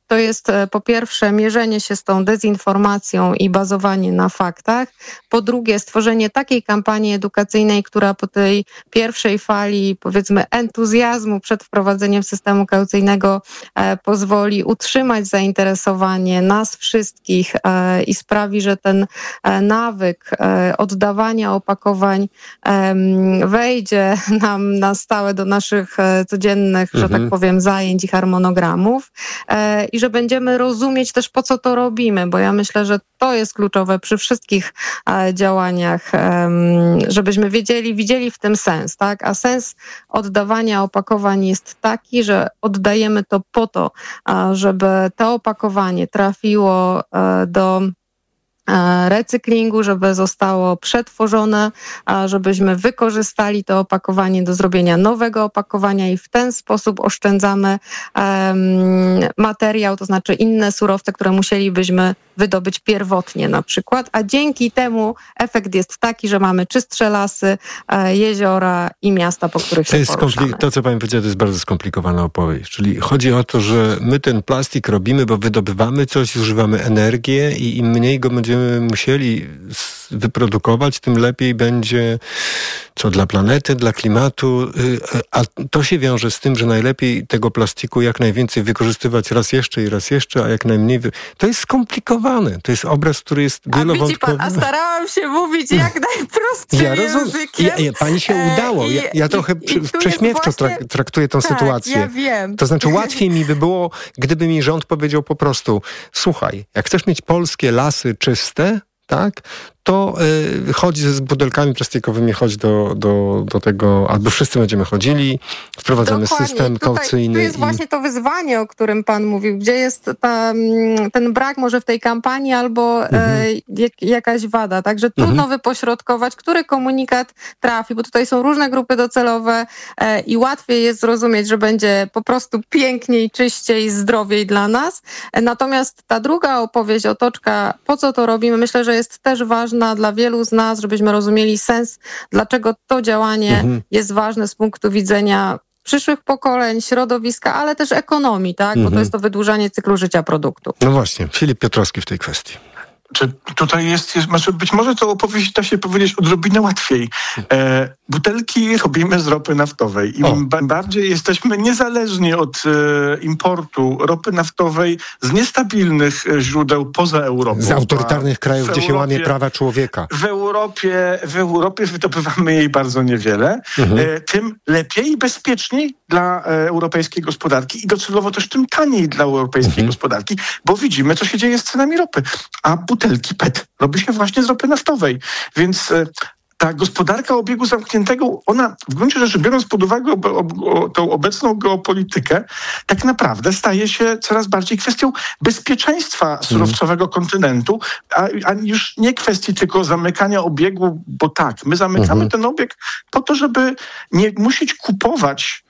to jest po pierwsze mierzenie się z tą dezinformacją i bazowanie na faktach. Po drugie stworzenie takiej kampanii edukacyjnej, która po tej pierwszej fali, powiedzmy, entuzjazmu przed wprowadzeniem systemu kaucyjnego e, pozwoli utrzymać zainteresowanie nas wszystkich e, i sprawi, że ten e, nawyk e, oddawania opakowań e, wejdzie nam na stałe do naszych e, codziennych, mhm. że tak powiem, zajęć i harmonogramów e, i że będziemy rozumieć też, po co to robimy, bo ja myślę, że to jest kluczowe przy wszystkich e, działaniach, e, żebyśmy wiedzieli, widzieli w tym sens, tak? A sens oddawania opakowań jest taki, że oddajemy to po to, żeby to opakowanie trafiło do recyklingu, żeby zostało przetworzone, żebyśmy wykorzystali to opakowanie do zrobienia nowego opakowania i w ten sposób oszczędzamy um, materiał, to znaczy inne surowce, które musielibyśmy wydobyć pierwotnie na przykład, a dzięki temu efekt jest taki, że mamy czystsze lasy, jeziora i miasta, po których to się poruszamy. To, co pani powiedziała, to jest bardzo skomplikowana opowieść. Czyli chodzi o to, że my ten plastik robimy, bo wydobywamy coś, zużywamy energię i im mniej go będziemy musieli wyprodukować, tym lepiej będzie co dla planety, dla klimatu, a to się wiąże z tym, że najlepiej tego plastiku jak najwięcej wykorzystywać raz jeszcze i raz jeszcze, a jak najmniej... Wy... To jest skomplikowane. To jest obraz, który jest wielowątkowy. A widzi pan, a starałam się mówić jak najprostszym ja językiem. Ja, ja, pani się udało. Ja, ja trochę i, i prześmiewczo właśnie... traktuję tę tak, sytuację. Ja wiem. To znaczy łatwiej mi by było, gdyby mi rząd powiedział po prostu: słuchaj, jak chcesz mieć polskie lasy czyste, tak, to y, chodź z butelkami plastikowymi, chodź do, do, do tego, albo wszyscy będziemy chodzili, wprowadzamy Dokładnie. system Tutaj, kaucyjny. Tu jest i... właśnie to wyzwanie, o którym pan mówił, gdzie jest ta, ten brak może w tej kampanii albo mhm. e, jak, jakaś wada, także trudno mhm. wypośrodkować, który komunikat trafi, bo tutaj są różne grupy docelowe e, i łatwiej jest zrozumieć, że będzie po prostu piękniej, czyściej, zdrowiej dla nas. E, natomiast ta druga opowieść, otoczka, po co to robimy, myślę, że jest też ważna dla wielu z nas, żebyśmy rozumieli sens, dlaczego to działanie mhm. jest ważne z punktu widzenia przyszłych pokoleń, środowiska, ale też ekonomii, tak? Mhm. Bo to jest to wydłużanie cyklu życia produktu. No właśnie, Filip Piotrowski w tej kwestii. Czy tutaj jest, jest znaczy być może to opowieść da się powiedzieć odrobinę łatwiej. E, butelki robimy z ropy naftowej. Im ba- bardziej jesteśmy niezależni od e, importu ropy naftowej z niestabilnych źródeł poza Europą. Z autorytarnych krajów, gdzie się łamie prawa człowieka. W Europie, w Europie wydobywamy jej bardzo niewiele. Mhm. E, tym lepiej i bezpieczniej dla e, europejskiej gospodarki i docelowo też tym taniej dla europejskiej mhm. gospodarki, bo widzimy, co się dzieje z cenami ropy. A butelki P E T robi się właśnie z ropy naftowej. Więc e, ta gospodarka obiegu zamkniętego, ona w gruncie rzeczy, biorąc pod uwagę ob, ob, ob, tą obecną geopolitykę, tak naprawdę staje się coraz bardziej kwestią bezpieczeństwa surowcowego mm. kontynentu, a, a już nie kwestii tylko zamykania obiegu, bo tak, my zamykamy mm-hmm. ten obieg po to, żeby nie musieć kupować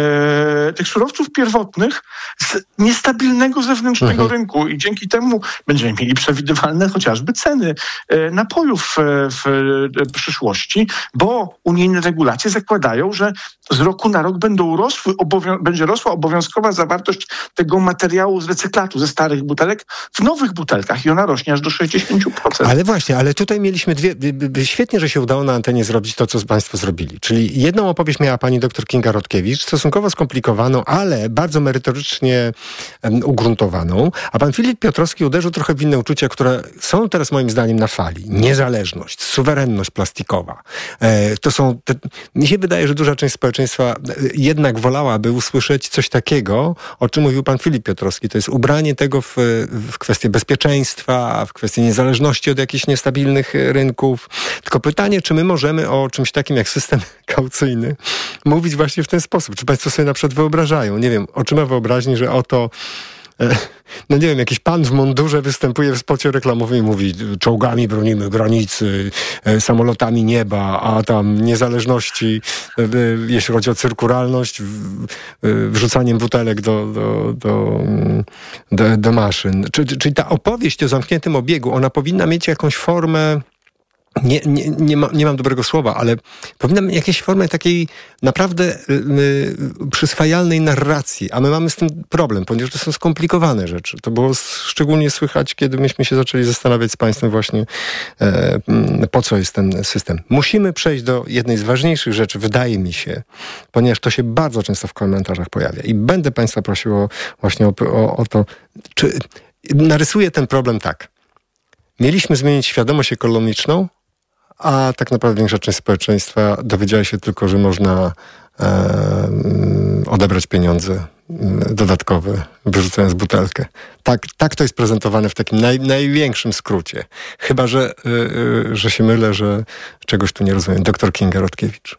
E, tych surowców pierwotnych z niestabilnego zewnętrznego mhm. rynku i dzięki temu będziemy mieli przewidywalne chociażby ceny e, napojów e, w e, przyszłości, bo unijne regulacje zakładają, że z roku na rok będą rosły, obowią- będzie rosła obowiązkowa zawartość tego materiału z recyklatu, ze starych butelek w nowych butelkach i ona rośnie aż do sześćdziesiąt procent. Ale właśnie, ale tutaj mieliśmy dwie... Świetnie, że się udało na antenie zrobić to, co państwo zrobili. Czyli jedną opowieść miała pani doktor Kinga Rotkiewicz, stosunkowo skomplikowaną, ale bardzo merytorycznie um, ugruntowaną. A pan Filip Piotrowski uderzył trochę w inne uczucia, które są teraz moim zdaniem na fali. Niezależność, suwerenność plastikowa. E, to są... Te, mi się wydaje, że duża część społeczeństwa jednak wolałaby usłyszeć coś takiego, o czym mówił pan Filip Piotrowski. To jest ubranie tego w, w kwestię bezpieczeństwa, w kwestię niezależności od jakichś niestabilnych rynków. Tylko pytanie, czy my możemy o czymś takim jak system kaucyjny mówić właśnie w ten sposób? Czy państwo sobie na przykład wyobrażają, nie wiem, oczyma wyobraźni, że oto no nie wiem, jakiś pan w mundurze występuje w spocie reklamowym i mówi: czołgami bronimy granicy, samolotami nieba, a tam niezależności, jeśli chodzi o cyrkularność, wrzucaniem butelek do, do, do, do, do maszyn. Czyli ta opowieść o zamkniętym obiegu, ona powinna mieć jakąś formę Nie, nie, nie, ma, nie mam dobrego słowa, ale powinnam jakieś formy takiej naprawdę y, y, przyswajalnej narracji, a my mamy z tym problem, ponieważ to są skomplikowane rzeczy. To było szczególnie słychać, kiedy myśmy się zaczęli zastanawiać z państwem właśnie, e, po co jest ten system. Musimy przejść do jednej z ważniejszych rzeczy, wydaje mi się, ponieważ to się bardzo często w komentarzach pojawia i będę państwa prosił o, właśnie o, o, o to, czy narysuję ten problem tak. Mieliśmy zmienić świadomość ekonomiczną, a tak naprawdę większa część społeczeństwa dowiedziała się tylko, że można e, odebrać pieniądze dodatkowe, wyrzucając butelkę. Tak, tak to jest prezentowane w takim naj, największym skrócie. Chyba, że, y, że się mylę, że czegoś tu nie rozumiem. Doktor Kinga Rotkiewicz.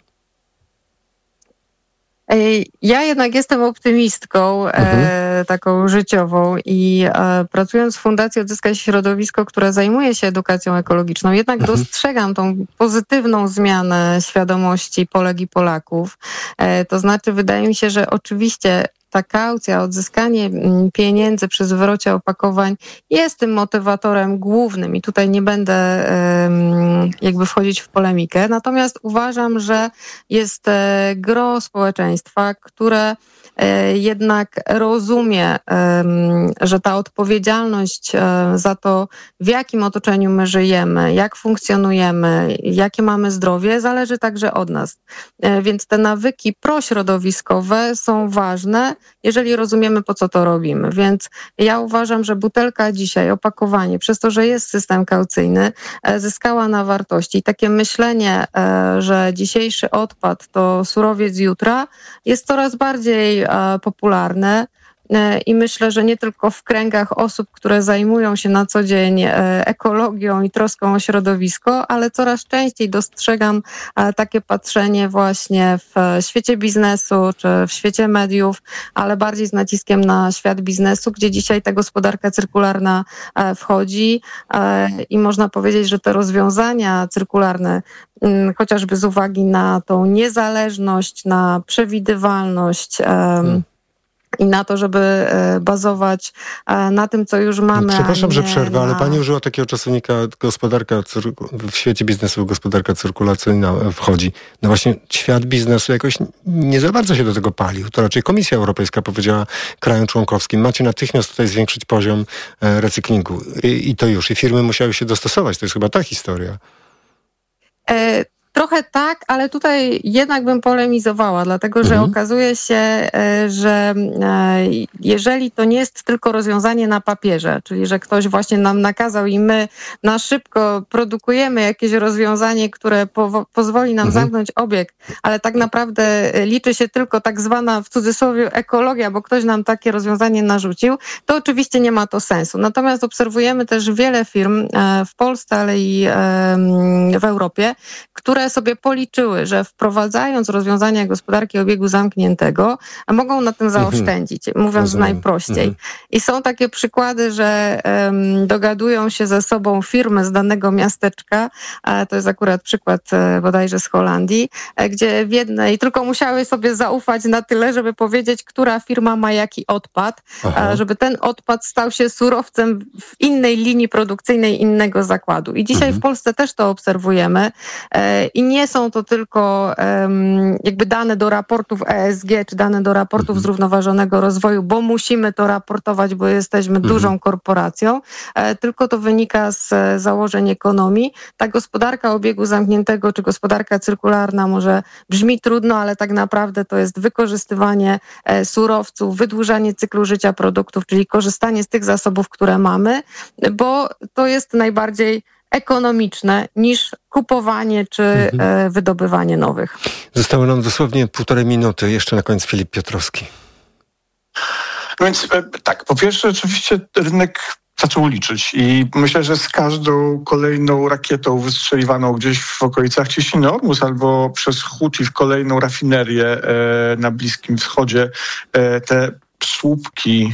Ja jednak jestem optymistką mhm. e, taką życiową i e, pracując w Fundacji Odzyskać Środowisko, która zajmuje się edukacją ekologiczną, jednak mhm. dostrzegam tą pozytywną zmianę świadomości Polek i Polaków. E, to znaczy wydaje mi się, że oczywiście ta kaucja, odzyskanie pieniędzy przy zwrocie opakowań jest tym motywatorem głównym i tutaj nie będę um, jakby wchodzić w polemikę. Natomiast uważam, że jest gro społeczeństwa, które jednak rozumie, że ta odpowiedzialność za to, w jakim otoczeniu my żyjemy, jak funkcjonujemy, jakie mamy zdrowie, zależy także od nas. Więc te nawyki prośrodowiskowe są ważne, jeżeli rozumiemy, po co to robimy. Więc ja uważam, że butelka dzisiaj, opakowanie, przez to, że jest system kaucyjny, zyskała na wartości. I takie myślenie, że dzisiejszy odpad to surowiec jutra, jest coraz bardziej popularne i myślę, że nie tylko w kręgach osób, które zajmują się na co dzień ekologią i troską o środowisko, ale coraz częściej dostrzegam takie patrzenie właśnie w świecie biznesu czy w świecie mediów, ale bardziej z naciskiem na świat biznesu, gdzie dzisiaj ta gospodarka cyrkularna wchodzi i można powiedzieć, że te rozwiązania cyrkularne, chociażby z uwagi na tą niezależność, na przewidywalność, hmm. i na to, żeby bazować na tym, co już mamy. Przepraszam, że przerwę, na... ale pani użyła takiego czasownika gospodarka w świecie biznesu gospodarka cyrkulacyjna wchodzi. No właśnie świat biznesu jakoś nie za bardzo się do tego palił. To raczej Komisja Europejska powiedziała krajom członkowskim, macie natychmiast tutaj zwiększyć poziom recyklingu. I, i to już. I firmy musiały się dostosować. To jest chyba ta historia. E- Trochę tak, ale tutaj jednak bym polemizowała, dlatego że mhm. okazuje się, że jeżeli to nie jest tylko rozwiązanie na papierze, czyli że ktoś właśnie nam nakazał i my na szybko produkujemy jakieś rozwiązanie, które po- pozwoli nam mhm. zamknąć obieg, ale tak naprawdę liczy się tylko tak zwana w cudzysłowie ekologia, bo ktoś nam takie rozwiązanie narzucił, to oczywiście nie ma to sensu. Natomiast obserwujemy też wiele firm w Polsce, ale i w Europie, które sobie policzyły, że wprowadzając rozwiązania gospodarki obiegu zamkniętego, mogą na tym zaoszczędzić, mhm. mówiąc Rozumiem. najprościej. Mhm. I są takie przykłady, że um, dogadują się ze sobą firmy z danego miasteczka, a to jest akurat przykład bodajże z Holandii, gdzie w jednej tylko musiały sobie zaufać na tyle, żeby powiedzieć, która firma ma jaki odpad, Aha. żeby ten odpad stał się surowcem w innej linii produkcyjnej innego zakładu. I dzisiaj mhm. w Polsce też to obserwujemy i nie są to tylko um, jakby dane do raportów E S G, czy dane do raportów mhm. zrównoważonego rozwoju, bo musimy to raportować, bo jesteśmy mhm. dużą korporacją, e, tylko to wynika z e, założeń ekonomii. Ta gospodarka obiegu zamkniętego, czy gospodarka cyrkularna może brzmi trudno, ale tak naprawdę to jest wykorzystywanie e, surowców, wydłużanie cyklu życia produktów, czyli korzystanie z tych zasobów, które mamy, bo to jest najbardziej ekonomiczne niż kupowanie czy mhm. wydobywanie nowych. Zostało nam dosłownie półtorej minuty. Jeszcze na koniec Filip Piotrowski. No więc tak, po pierwsze oczywiście rynek zaczął liczyć i myślę, że z każdą kolejną rakietą wystrzeliwaną gdzieś w okolicach Cieśniny Ormus albo przez Huthi w kolejną rafinerię e, na Bliskim Wschodzie e, te słupki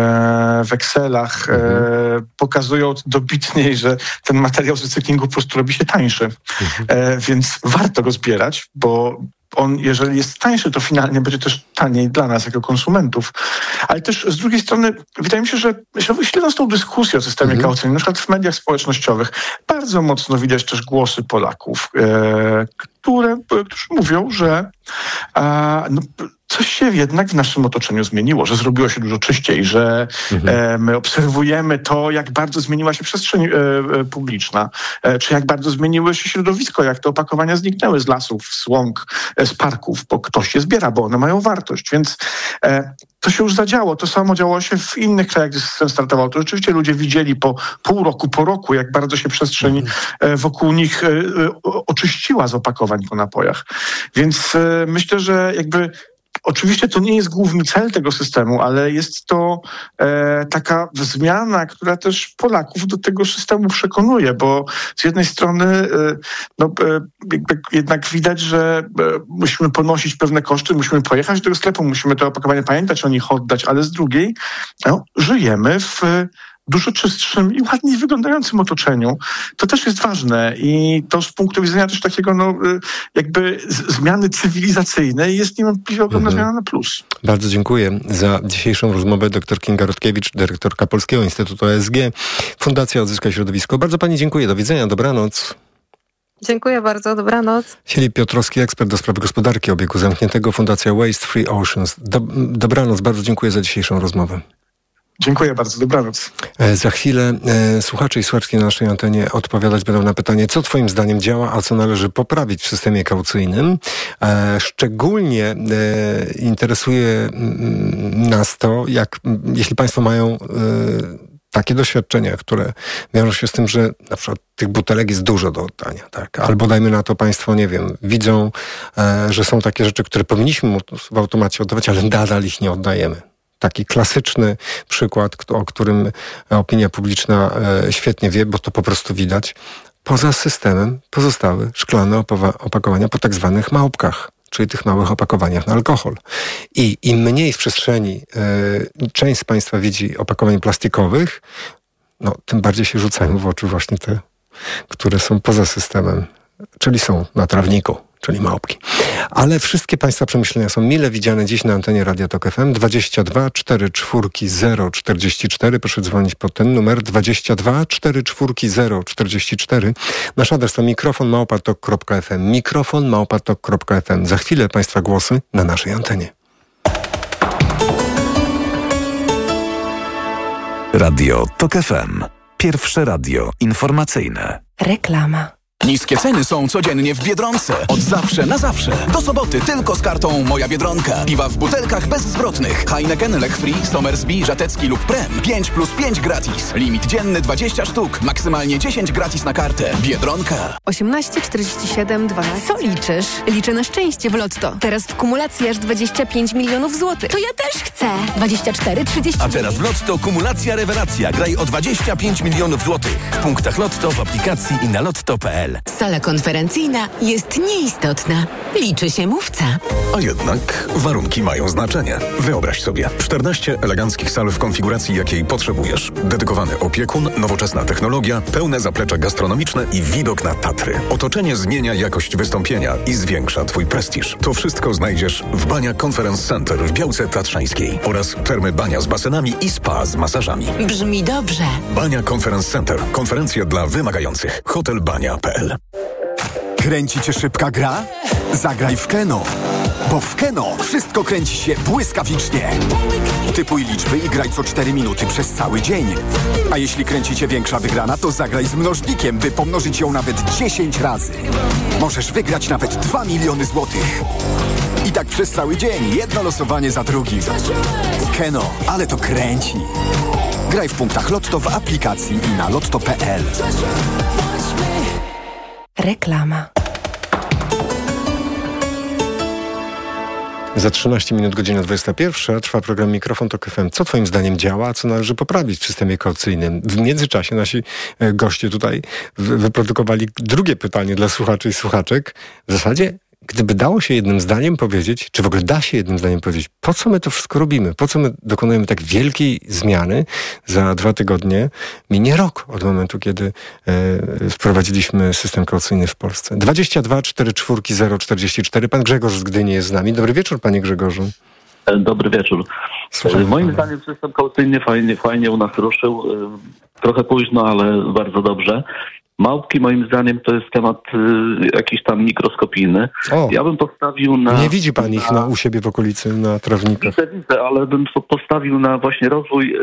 w Excelach mhm. pokazują dobitniej, że ten materiał z recyklingu po prostu robi się tańszy. Mhm. Więc warto go zbierać, bo on, jeżeli jest tańszy, to finalnie będzie też taniej dla nas jako konsumentów. Ale też z drugiej strony wydaje mi się, że śledząc tą dyskusję o systemie mhm. kaucyjnym, na przykład w mediach społecznościowych, bardzo mocno widać też głosy Polaków, e, które, którzy mówią, że e, no, coś się jednak w naszym otoczeniu zmieniło, że zrobiło się dużo czyściej, że mhm. e, my obserwujemy to, jak bardzo zmieniła się przestrzeń e, e, publiczna, e, czy jak bardzo zmieniło się środowisko, jak te opakowania zniknęły z lasów, z łąk, e, z parków, bo ktoś je zbiera, bo one mają wartość. Więc e, to się już zadziało. To samo działo się w innych krajach, gdzie system startował. To rzeczywiście ludzie widzieli po pół roku, po roku, jak bardzo się przestrzeń mhm. wokół nich e, oczyściła z opakowań po napojach. Więc e, myślę, że jakby oczywiście to nie jest główny cel tego systemu, ale jest to e, taka zmiana, która też Polaków do tego systemu przekonuje, bo z jednej strony e, no, e, jednak widać, że e, musimy ponosić pewne koszty, musimy pojechać do tego sklepu, musimy to opakowanie pamiętać, o nich oddać, ale z drugiej no, żyjemy w dużo czystszym i ładniej wyglądającym otoczeniu. To też jest ważne i to z punktu widzenia też takiego no, jakby zmiany cywilizacyjnej jest niewątpliwie ogromna mhm. zmiana na plus. Bardzo dziękuję za dzisiejszą rozmowę. Doktor Kinga Rutkiewicz, dyrektorka Polskiego Instytutu E S G, Fundacja Odzyskaj Środowisko. Bardzo pani dziękuję. Do widzenia. Dobranoc. Dziękuję bardzo. Dobranoc. Filip Piotrowski, ekspert do spraw gospodarki obiegu zamkniętego, Fundacja Waste Free Oceans. Do, dobranoc. Bardzo dziękuję za dzisiejszą rozmowę. Dziękuję bardzo, dobranoc. Za chwilę e, słuchacze i słuchaczki na naszej antenie odpowiadać będą na pytanie, co twoim zdaniem działa, a co należy poprawić w systemie kaucyjnym. E, szczególnie e, interesuje m, nas to, jak jeśli państwo mają e, takie doświadczenia, które wiążą się z tym, że na przykład tych butelek jest dużo do oddania, tak? Albo dajmy na to państwo, nie wiem, widzą, e, że są takie rzeczy, które powinniśmy w automacie oddawać, ale nadal ich nie oddajemy. Taki klasyczny przykład, o którym opinia publiczna świetnie wie, bo to po prostu widać. Poza systemem pozostały szklane opakowania po tak zwanych małpkach, czyli tych małych opakowaniach na alkohol. I im mniej w przestrzeni y, część z państwa widzi opakowań plastikowych, no, tym bardziej się rzucają w oczy właśnie te, które są poza systemem, czyli są na trawniku, czyli małpki. Ale wszystkie państwa przemyślenia są mile widziane dziś na antenie Radia Tok F M. dwadzieścia dwa cztery cztery zero czterdzieści cztery. Proszę dzwonić pod ten numer dwadzieścia dwa cztery cztery zero czterdzieści cztery. Nasz adres to mikrofon małpa tok kropka f m. Mikrofon małpa tok kropka f m. Za chwilę państwa głosy na naszej antenie. Radio Tok F M. Pierwsze radio informacyjne. Reklama. Niskie ceny są codziennie w Biedronce. Od zawsze na zawsze. Do soboty tylko z kartą Moja Biedronka. Piwa w butelkach bezzwrotnych. Heineken, Lech Free, Somersby, Żatecki lub Prem. pięć plus pięć gratis. Limit dzienny dwadzieścia sztuk. Maksymalnie dziesięć gratis na kartę. Biedronka. osiemnaście czterdzieści siedem dwanaście. Co liczysz? Liczę na szczęście w Lotto. Teraz w kumulacji aż dwadzieścia pięć milionów złotych. To ja też chcę. dwadzieścia cztery trzydzieści. A teraz w Lotto kumulacja rewelacja. Graj o dwadzieścia pięć milionów złotych. W punktach Lotto, w aplikacji i na lotto kropka p l. Sala konferencyjna jest nieistotna. Liczy się mówca. A jednak warunki mają znaczenie. Wyobraź sobie czternaście eleganckich sal w konfiguracji, jakiej potrzebujesz. Dedykowany opiekun, nowoczesna technologia, pełne zaplecze gastronomiczne i widok na Tatry. Otoczenie zmienia jakość wystąpienia i zwiększa twój prestiż. To wszystko znajdziesz w Bania Conference Center w Białce Tatrzańskiej oraz termy Bania z basenami i spa z masażami. Brzmi dobrze. Bania Conference Center. Konferencje dla wymagających. hotel bania kropka p l. Kręci cię szybka gra? Zagraj w Keno. Bo w Keno wszystko kręci się błyskawicznie. Typuj liczby i graj co cztery minuty przez cały dzień. A jeśli kręci cię większa wygrana, to zagraj z mnożnikiem, by pomnożyć ją nawet dziesięć razy. Możesz wygrać nawet dwa miliony złotych. I tak przez cały dzień, jedno losowanie za drugim. Keno, ale to kręci. Graj w punktach Lotto w aplikacji i na lotto kropka p l. Reklama. Za trzynaście minut, godzina dwudziesta pierwsza, trwa program Mikrofon Tok F M. Co twoim zdaniem działa, a co należy poprawić w systemie kaucyjnym? W międzyczasie nasi goście tutaj wyprodukowali drugie pytanie dla słuchaczy i słuchaczek. W zasadzie gdyby dało się jednym zdaniem powiedzieć, czy w ogóle da się jednym zdaniem powiedzieć, po co my to wszystko robimy? Po co my dokonujemy tak wielkiej zmiany? Za dwa tygodnie minie rok od momentu, kiedy e, wprowadziliśmy system kaucyjny w Polsce. dwadzieścia dwa czterdzieści cztery zero czterdzieści cztery. Pan Grzegorz z Gdyni jest z nami. Dobry wieczór, panie Grzegorzu. Dobry wieczór. Słuchamy Moim pana. zdaniem system kaucyjny fajnie, fajnie u nas ruszył. Trochę późno, ale bardzo dobrze. Małpki moim zdaniem to jest temat y, jakiś tam mikroskopijny. O, ja bym postawił na... nie widzi pan ich na, u siebie w okolicy, na trawnikach? Widzę, widzę, ale bym postawił na właśnie rozwój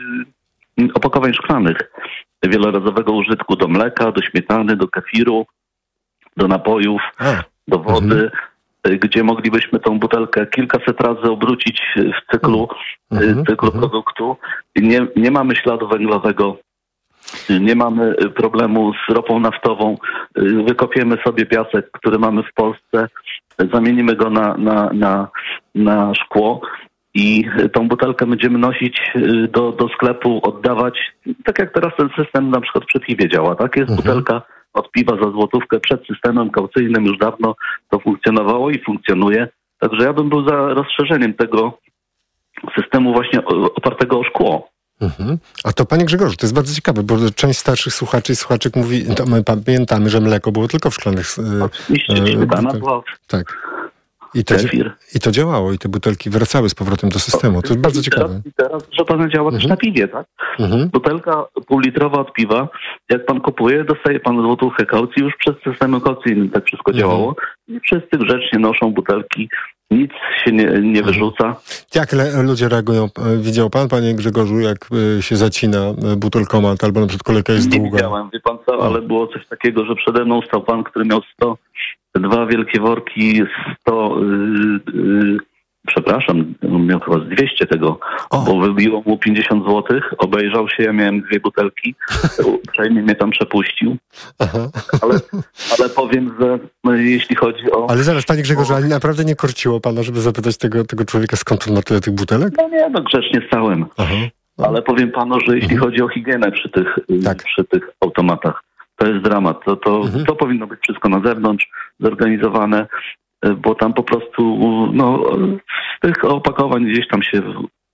y, opakowań szklanych wielorazowego użytku do mleka, do śmietany, do kefiru, do napojów, A. do wody, mhm. gdzie moglibyśmy tą butelkę kilkaset razy obrócić w cyklu, mhm. cyklu mhm. produktu. Nie, nie mamy śladu węglowego. Nie mamy problemu z ropą naftową. Wykopiemy sobie piasek, który mamy w Polsce, zamienimy go na, na, na, na szkło i tą butelkę będziemy nosić do, do sklepu, oddawać. Tak jak teraz ten system na przykład przy piwie działa. Tak? Jest mhm. butelka od piwa za złotówkę. Przed systemem kaucyjnym już dawno to funkcjonowało i funkcjonuje. Także ja bym był za rozszerzeniem tego systemu właśnie opartego o szkło. Mhm. A to panie Grzegorzu, to jest bardzo ciekawe, bo część starszych słuchaczy i słuchaczek mówi, to my pamiętamy, że mleko było tylko w szklanych... Oczywiście, śmietana była. Tak. I to, I to działało, i te butelki wracały z powrotem do systemu. To jest bardzo ciekawe. I teraz, że pana działa też mhm. na piwie, tak? Mhm. Butelka półlitrowa od piwa, jak pan kupuje, dostaje pan złotówkę kaucji, już przez system kaucyjny tak wszystko mhm. działało. I wszyscy grzecznie noszą butelki, nic się nie, nie wyrzuca. Jak le- ludzie reagują? Widział pan, panie Grzegorzu, jak y, się zacina butelkomat, albo na przykład kolejka jest nie długa? Nie widziałem, wie pan co, ale było coś takiego, że przede mną stał pan, który miał sto, dwa wielkie worki, sto, yy, yy, przepraszam, on miał chyba z dwieście tego, o. bo wybiło mu pięćdziesiąt złotych, obejrzał się, ja miałem dwie butelki, uprzejmie mnie tam przepuścił, ale, ale powiem, że no, jeśli chodzi o... Ale zaraz, panie Grzegorzu, ale naprawdę nie korciło pana, żeby zapytać tego, tego człowieka, skąd on ma tyle tych butelek? No nie, no grzecznie stałem, Aha. ale powiem panu, że jeśli mhm. chodzi o higienę przy tych, tak. przy tych automatach, to jest dramat, to, to, mhm. to powinno być wszystko na zewnątrz zorganizowane, bo tam po prostu no, z tych opakowań gdzieś tam się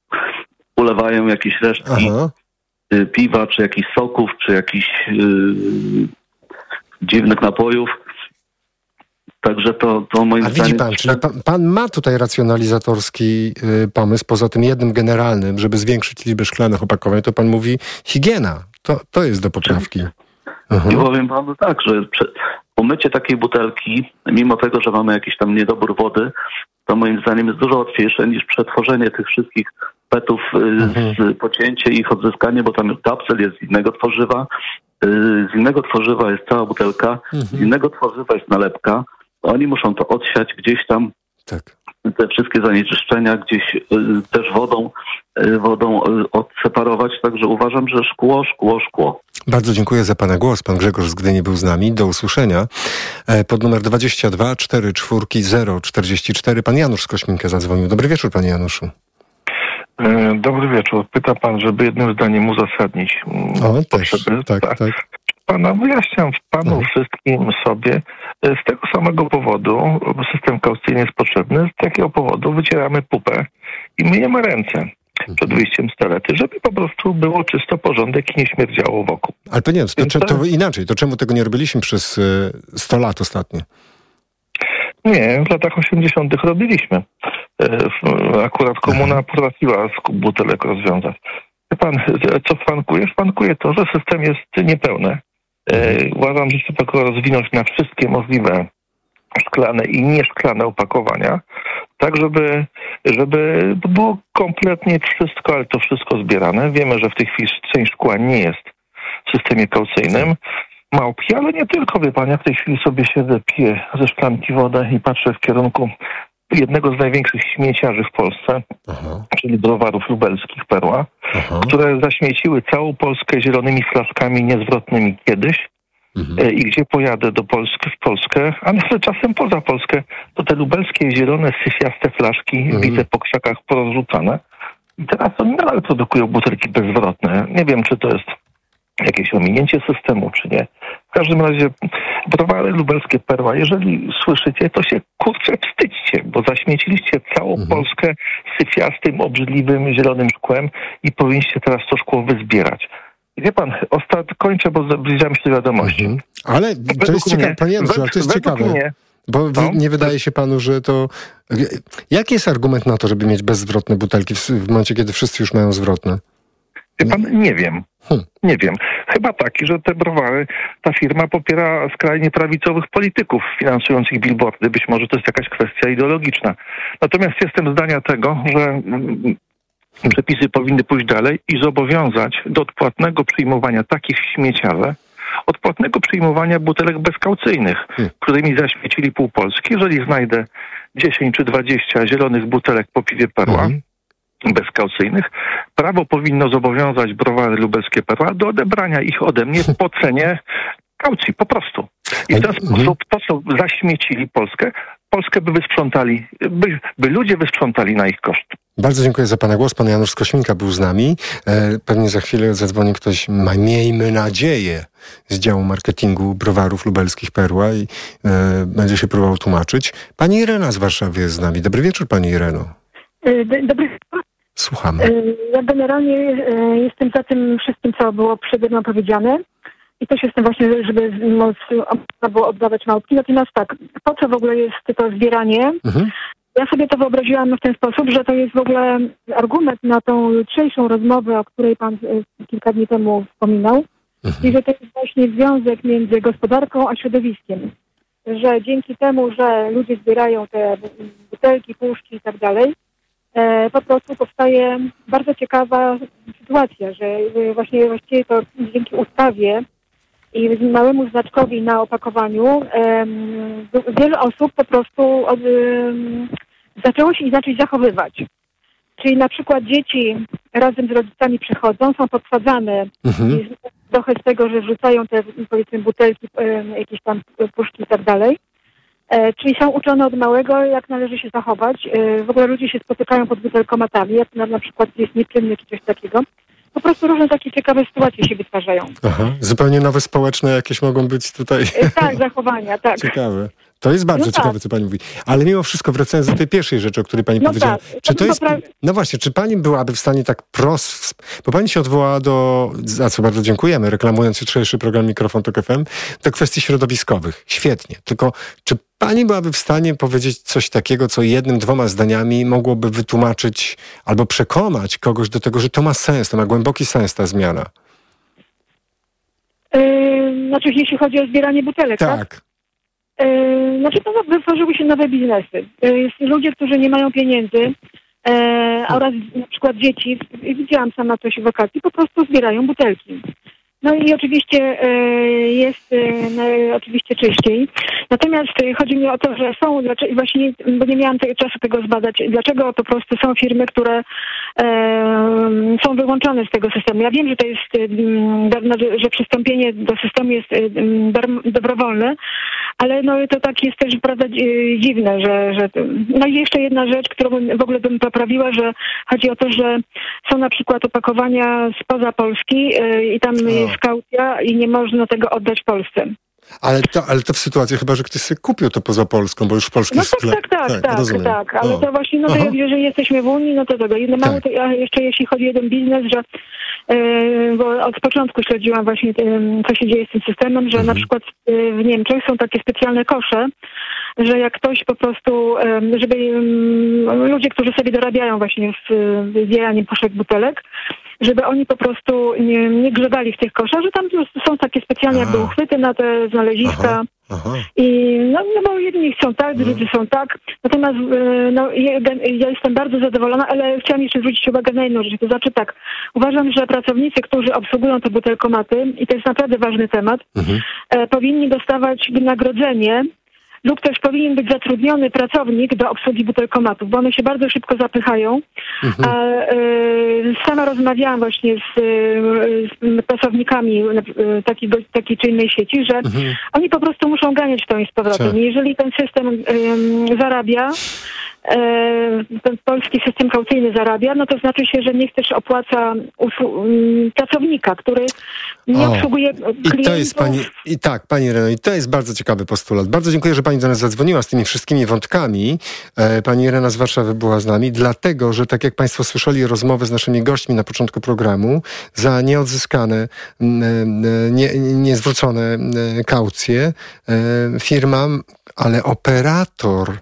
ulewają jakieś resztki Aha. piwa, czy jakichś soków, czy jakichś yy, dziwnych napojów. Także to, to moim A zdaniem... widzi pan, czyli pan, pan ma tutaj racjonalizatorski y, pomysł, poza tym jednym generalnym, żeby zwiększyć liczbę szklanych opakowań, to pan mówi higiena. To, to jest do poprawki. Mhm. I powiem panu tak, że prze, umycie takiej butelki, mimo tego, że mamy jakiś tam niedobór wody, to moim zdaniem jest dużo łatwiejsze niż przetworzenie tych wszystkich petów, mhm. z, pocięcie ich, odzyskanie, bo tam kapsel jest z innego tworzywa, z innego tworzywa jest cała butelka, mhm. z innego tworzywa jest nalepka. Oni muszą to odsiać gdzieś tam, tak. te wszystkie zanieczyszczenia gdzieś y, też wodą, y, wodą y, odseparować. Także uważam, że szkło, szkło, szkło. Bardzo dziękuję za pana głos. Pan Grzegorz z Gdyni był z nami. Do usłyszenia. E, pod numer dwadzieścia dwa czterdzieści cztery zero czterdzieści cztery. Pan Janusz z Kośminka zadzwonił. Dobry wieczór, panie Januszu. E, dobry wieczór. Pyta pan, żeby jednym zdaniem uzasadnić o, potrzeby. Też, tak, tak. tak. Pana, wyjaśniam panu mhm. wszystkim sobie, z tego samego powodu system kaucyjny jest potrzebny, z takiego powodu wycieramy pupę i myjemy ręce mhm. przed wyjściem z toalety, żeby po prostu było czysto, porządek i nie śmierdziało wokół. Ale to nie, to, to, to inaczej, to czemu tego nie robiliśmy przez sto lat ostatnio? Nie, w latach osiemdziesiątych robiliśmy. Akurat komuna potrafiła skup butelek rozwiązać. Pan, co szwankuje? Szwankuje to, że system jest niepełny. E, uważam, że trzeba go rozwinąć na wszystkie możliwe szklane i nieszklane opakowania, tak żeby, żeby było kompletnie wszystko, ale to wszystko zbierane. Wiemy, że w tej chwili część szkła nie jest w systemie kaucyjnym. Małpki, ale nie tylko, wie pan, ja w tej chwili sobie siedzę, piję ze szklanki wodę i patrzę w kierunku jednego z największych śmieciarzy w Polsce, Aha. czyli browarów lubelskich Perła, Aha. które zaśmieciły całą Polskę zielonymi flaszkami niezwrotnymi kiedyś mhm. i gdzie pojadę do Polski, w Polskę, a nawet czasem poza Polskę, to te lubelskie zielone, syfiaste flaszki mhm. widzę po krzakach porozrzucane. I teraz oni nadal produkują butelki bezwrotne. Nie wiem, czy to jest jakieś ominięcie systemu, czy nie. W każdym razie browary lubelskie Perła, jeżeli słyszycie, to się kurczę wstydźcie, bo zaśmieciliście całą mhm. Polskę syfiastym, obrzydliwym, zielonym szkłem i powinniście teraz to szkło wyzbierać. I wie pan, ostat... kończę, bo zbliżamy się do wiadomości. Mhm. Ale to jest ciekawe, panie Januszu, ale to jest ciekawe. Mnie, Bo no, nie wydaje się panu, że to... Jaki jest argument na to, żeby mieć bezzwrotne butelki w, w momencie, kiedy wszyscy już mają zwrotne? Wie pan, nie wiem. Hmm. Nie wiem. Chyba taki, że te browary, ta firma popiera skrajnie prawicowych polityków finansujących billboardy. Być może to jest jakaś kwestia ideologiczna. Natomiast jestem zdania tego, że przepisy powinny pójść dalej i zobowiązać do odpłatnego przyjmowania takich śmieciarze, odpłatnego przyjmowania butelek bezkaucyjnych, hmm. którymi zaśmiecili pół Polski. Jeżeli znajdę dziesięć czy dwadzieścia zielonych butelek po piwie Perła, hmm. bezkaucyjnych, prawo powinno zobowiązać browary lubelskie Perła do odebrania ich ode mnie po cenie kaucji, po prostu. I w ten sposób to, co zaśmiecili Polskę, Polskę by wysprzątali, by, by ludzie wysprzątali na ich koszt. Bardzo dziękuję za pana głos. Pan Janusz z Kośminka był z nami. E, pewnie za chwilę zadzwoni ktoś, ma, miejmy nadzieję, z działu marketingu browarów lubelskich Perła i e, będzie się próbował tłumaczyć. Pani Irena z Warszawy jest z nami. Dobry wieczór, pani Ireno. Dobry wieczór. Słuchamy. Ja generalnie jestem za tym wszystkim, co było przede mną powiedziane. I też jestem właśnie, żeby można było oddawać małpki. Natomiast tak, po co w ogóle jest to zbieranie? Mhm. Ja sobie to wyobraziłam w ten sposób, że to jest w ogóle argument na tą jutrzejszą rozmowę, o której pan kilka dni temu wspominał. Mhm. I że to jest właśnie związek między gospodarką a środowiskiem. Że dzięki temu, że ludzie zbierają te butelki, puszki i tak dalej, po prostu powstaje bardzo ciekawa sytuacja, że właśnie właściwie to dzięki ustawie i małemu znaczkowi na opakowaniu um, wiele osób po prostu um, zaczęło się inaczej zachowywać. Czyli na przykład dzieci razem z rodzicami przychodzą, są podsadzane mhm. i trochę z tego, że wrzucają te, powiedzmy, butelki, um, jakieś tam puszki i tak dalej. E, czyli są uczone od małego, jak należy się zachować. E, w ogóle ludzie się spotykają pod butelkomatami, jak na, na przykład jest nieczynny czy coś takiego. Po prostu różne takie ciekawe sytuacje się wytwarzają. Aha, zupełnie nowe społeczne jakieś mogą być tutaj. E, tak, zachowania, tak. Ciekawe. To jest bardzo no ciekawe, tak. co pani mówi. Ale mimo wszystko, wracając do tej pierwszej rzeczy, o której pani no powiedziała. Tak. Czy to jest... No właśnie, czy pani byłaby w stanie tak prosto... Bo pani się odwołała do, za co bardzo dziękujemy, reklamując jutrzejszy program Mikrofon Tok F M, do kwestii środowiskowych. Świetnie. Tylko czy pani byłaby w stanie powiedzieć coś takiego, co jednym, dwoma zdaniami mogłoby wytłumaczyć albo przekonać kogoś do tego, że to ma sens, to ma głęboki sens ta zmiana? Yy, znaczy, jeśli chodzi o zbieranie butelek, tak? tak? Yy, znaczy, to wytworzyły się nowe biznesy. Yy, ludzie, którzy nie mają pieniędzy yy, oraz na przykład dzieci, widziałam sama coś w wakacji, po prostu zbierają butelki. No i oczywiście y, jest y, no, oczywiście czyściej. Natomiast y, chodzi mi o to, że są, dlaczego, właśnie, bo nie miałam tego czasu tego zbadać, dlaczego po prostu są firmy, które y, są wyłączone z tego systemu. Ja wiem, że to jest, y, że przystąpienie do systemu jest y, dar, dobrowolne, ale no to tak jest też, prawda, dziwne, że, że... No i jeszcze jedna rzecz, którą w ogóle bym poprawiła, że chodzi o to, że są na przykład opakowania spoza Polski y, i tam jest kaucja i nie można tego oddać Polsce. Ale to, ale to w sytuacji chyba, że ktoś sobie kupił to poza Polską, bo już w polskich No tak, sklepach. tak, tak, tak, tak, tak. Ale o. to właśnie, no to jeżeli jesteśmy w Unii, no to tego. Jedno mało, to ja jeszcze jeśli chodzi o jeden biznes, że yy, bo od początku śledziłam właśnie, yy, co się dzieje z tym systemem, że mhm. na przykład yy, w Niemczech są takie specjalne kosze, że jak ktoś po prostu, yy, żeby yy, ludzie, którzy sobie dorabiają właśnie w yy, zbieraniem puszek butelek, żeby oni po prostu nie, nie grzebali w tych koszach, że tam są takie specjalne jakby uchwyty na te znaleziska. Aha, aha. I no, no bo jedni chcą tak, drudzy są tak. Natomiast no, ja, ja jestem bardzo zadowolona, ale chciałam jeszcze zwrócić uwagę na jedną rzecz. To znaczy tak, uważam, że pracownicy, którzy obsługują te butelkomaty, i to jest naprawdę ważny temat, mhm. e, powinni dostawać wynagrodzenie, lub też powinien być zatrudniony pracownik do obsługi butelkomatów, bo one się bardzo szybko zapychają. Mhm. A y, sama rozmawiałam właśnie z, y, z pracownikami y, takiej, takiej czy innej sieci, że mhm. oni po prostu muszą ganiać to i z powrotem. I jeżeli ten system y, zarabia, y, ten niski system kaucyjny zarabia, no to znaczy się, że niech też opłaca usłu- pracownika, który nie O, obsługuje klientów. I to jest pani, i tak, pani Ireno, i to jest bardzo ciekawy postulat. Bardzo dziękuję, że pani do nas zadzwoniła z tymi wszystkimi wątkami. E, pani Irena z Warszawy była z nami, dlatego, że tak jak państwo słyszeli rozmowę z naszymi gośćmi na początku programu, za nieodzyskane, nie, niezwrócone kaucje e, firma, ale operator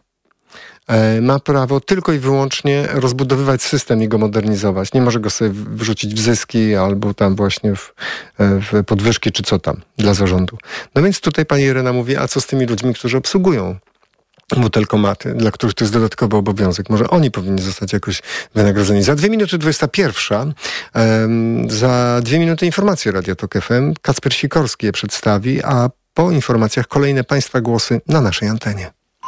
ma prawo tylko i wyłącznie rozbudowywać system i go modernizować. Nie może go sobie wrzucić w zyski albo tam właśnie w, w podwyżki, czy co tam dla zarządu. No więc tutaj pani Irena mówi, a co z tymi ludźmi, którzy obsługują butelkomaty, dla których to jest dodatkowy obowiązek. Może oni powinni zostać jakoś wynagrodzeni. Za dwie minuty dwudziesta pierwsza, um, za dwie minuty informacje Radio Tok F M. Kacper Sikorski je przedstawi, a po informacjach kolejne państwa głosy na naszej antenie.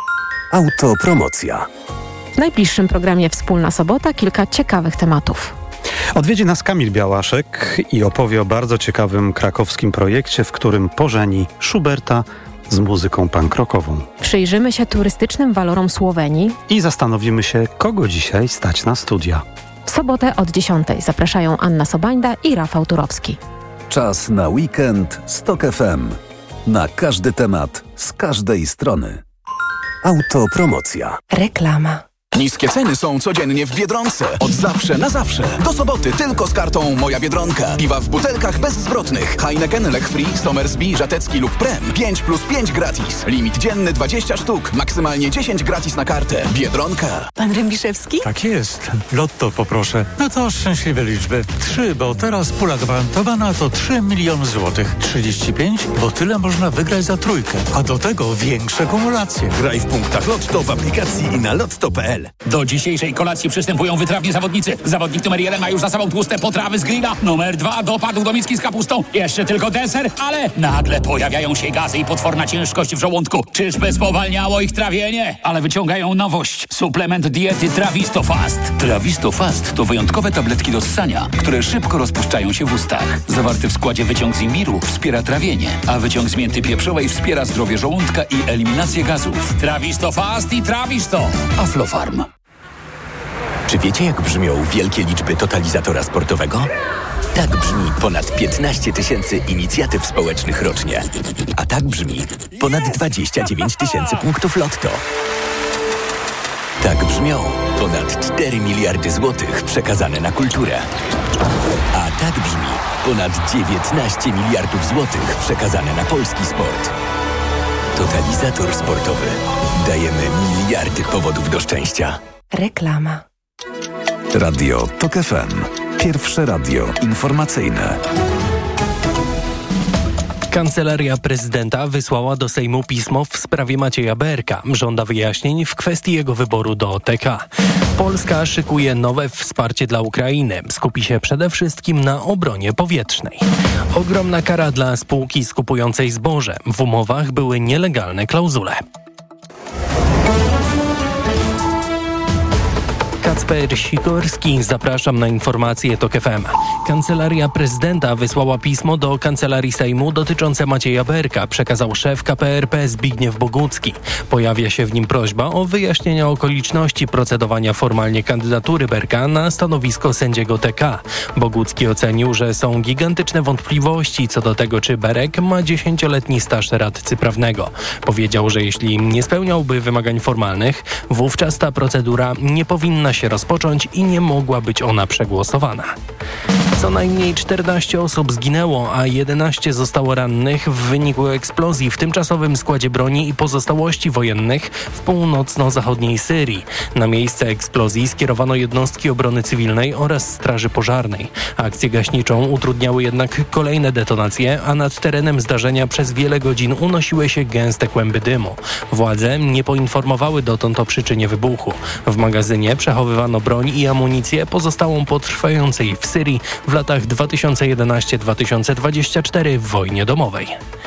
Autopromocja. W najbliższym programie Wspólna Sobota kilka ciekawych tematów. Odwiedzi nas Kamil Białaszek i opowie o bardzo ciekawym krakowskim projekcie, w którym pożeni Schuberta z muzyką punk rockową. Przyjrzymy się turystycznym walorom Słowenii I zastanowimy się, kogo dzisiaj stać na studia. W sobotę od dziesiątej zapraszają Anna Sobańda i Rafał Turowski. Czas na weekend z Tok F M. Na każdy temat, z każdej strony. Autopromocja. Reklama. Niskie ceny są codziennie w Biedronce. Od zawsze na zawsze. Do soboty tylko z kartą Moja Biedronka. Piwa w butelkach bezzwrotnych. Heineken, Lech Free, Somersby, Żatecki lub Prem. pięć plus pięć gratis. Limit dzienny dwadzieścia sztuk. Maksymalnie dziesięć gratis na kartę. Biedronka. Pan Rębiszewski? Tak jest. Lotto poproszę. No to szczęśliwe liczby. Trzy, bo teraz pula gwarantowana to trzy miliony złotych. trzydzieści pięć, bo tyle można wygrać za trójkę. A do tego większe kumulacje. Graj w punktach Lotto w aplikacji i na lotto kropka p l. Do dzisiejszej kolacji przystępują wytrawni zawodnicy. Zawodnik numer jeden ma już za sobą tłuste potrawy z grilla. Numer dwa dopadł do miski z kapustą. Jeszcze tylko deser, ale nagle pojawiają się gazy i potworna ciężkość w żołądku. Czyżby spowalniało ich trawienie? Ale wyciągają nowość. Suplement diety Trawisto Fast. Trawisto Fast to wyjątkowe tabletki do ssania, które szybko rozpuszczają się w ustach. Zawarty w składzie wyciąg z imbiru wspiera trawienie, a wyciąg z mięty pieprzowej wspiera zdrowie żołądka i eliminację gazów. Trawisto Fast i Trawisto. Aflofarm. Czy wiecie, jak brzmią wielkie liczby totalizatora sportowego? Tak brzmi ponad piętnaście tysięcy inicjatyw społecznych rocznie. A tak brzmi ponad dwadzieścia dziewięć tysięcy punktów Lotto. Tak brzmią ponad cztery miliardy złotych przekazane na kulturę. A tak brzmi ponad dziewiętnaście miliardów złotych przekazane na polski sport. Totalizator sportowy. Dajemy miliardy powodów do szczęścia. Reklama. Radio Tok F M. Pierwsze radio informacyjne. Kancelaria Prezydenta wysłała do Sejmu pismo w sprawie Macieja B R K. Żąda wyjaśnień w kwestii jego wyboru do O T K. Polska szykuje nowe wsparcie dla Ukrainy. Skupi się przede wszystkim na obronie powietrznej. Ogromna kara dla spółki skupującej zboże. W umowach były nielegalne klauzule. Kacper Sikorski, zapraszam na informacje Tok F M. Kancelaria Prezydenta wysłała pismo do Kancelarii Sejmu dotyczące Macieja B R K, przekazał szef K P R P Zbigniew Bogucki. Pojawia się w nim prośba o wyjaśnienie okoliczności procedowania formalnie kandydatury B R K na stanowisko sędziego T K. Bogucki ocenił, że są gigantyczne wątpliwości co do tego, czy B R K ma dziesięcioletni staż radcy prawnego. Powiedział, że jeśli nie spełniałby wymagań formalnych, wówczas ta procedura nie powinna się rozpocząć i nie mogła być ona przegłosowana. Co najmniej czternaście osób zginęło, a jedenaście zostało rannych w wyniku eksplozji w tymczasowym składzie broni i pozostałości wojennych w północno-zachodniej Syrii. Na miejsce eksplozji skierowano jednostki obrony cywilnej oraz straży pożarnej. Akcję gaśniczą utrudniały jednak kolejne detonacje, a nad terenem zdarzenia przez wiele godzin unosiły się gęste kłęby dymu. Władze nie poinformowały dotąd o przyczynie wybuchu. W magazynie przechowywano broń i amunicję pozostałą po trwającej w Syrii w latach dwa tysiące jedenasty do dwa tysiące dwudziestego czwartego w wojnie domowej.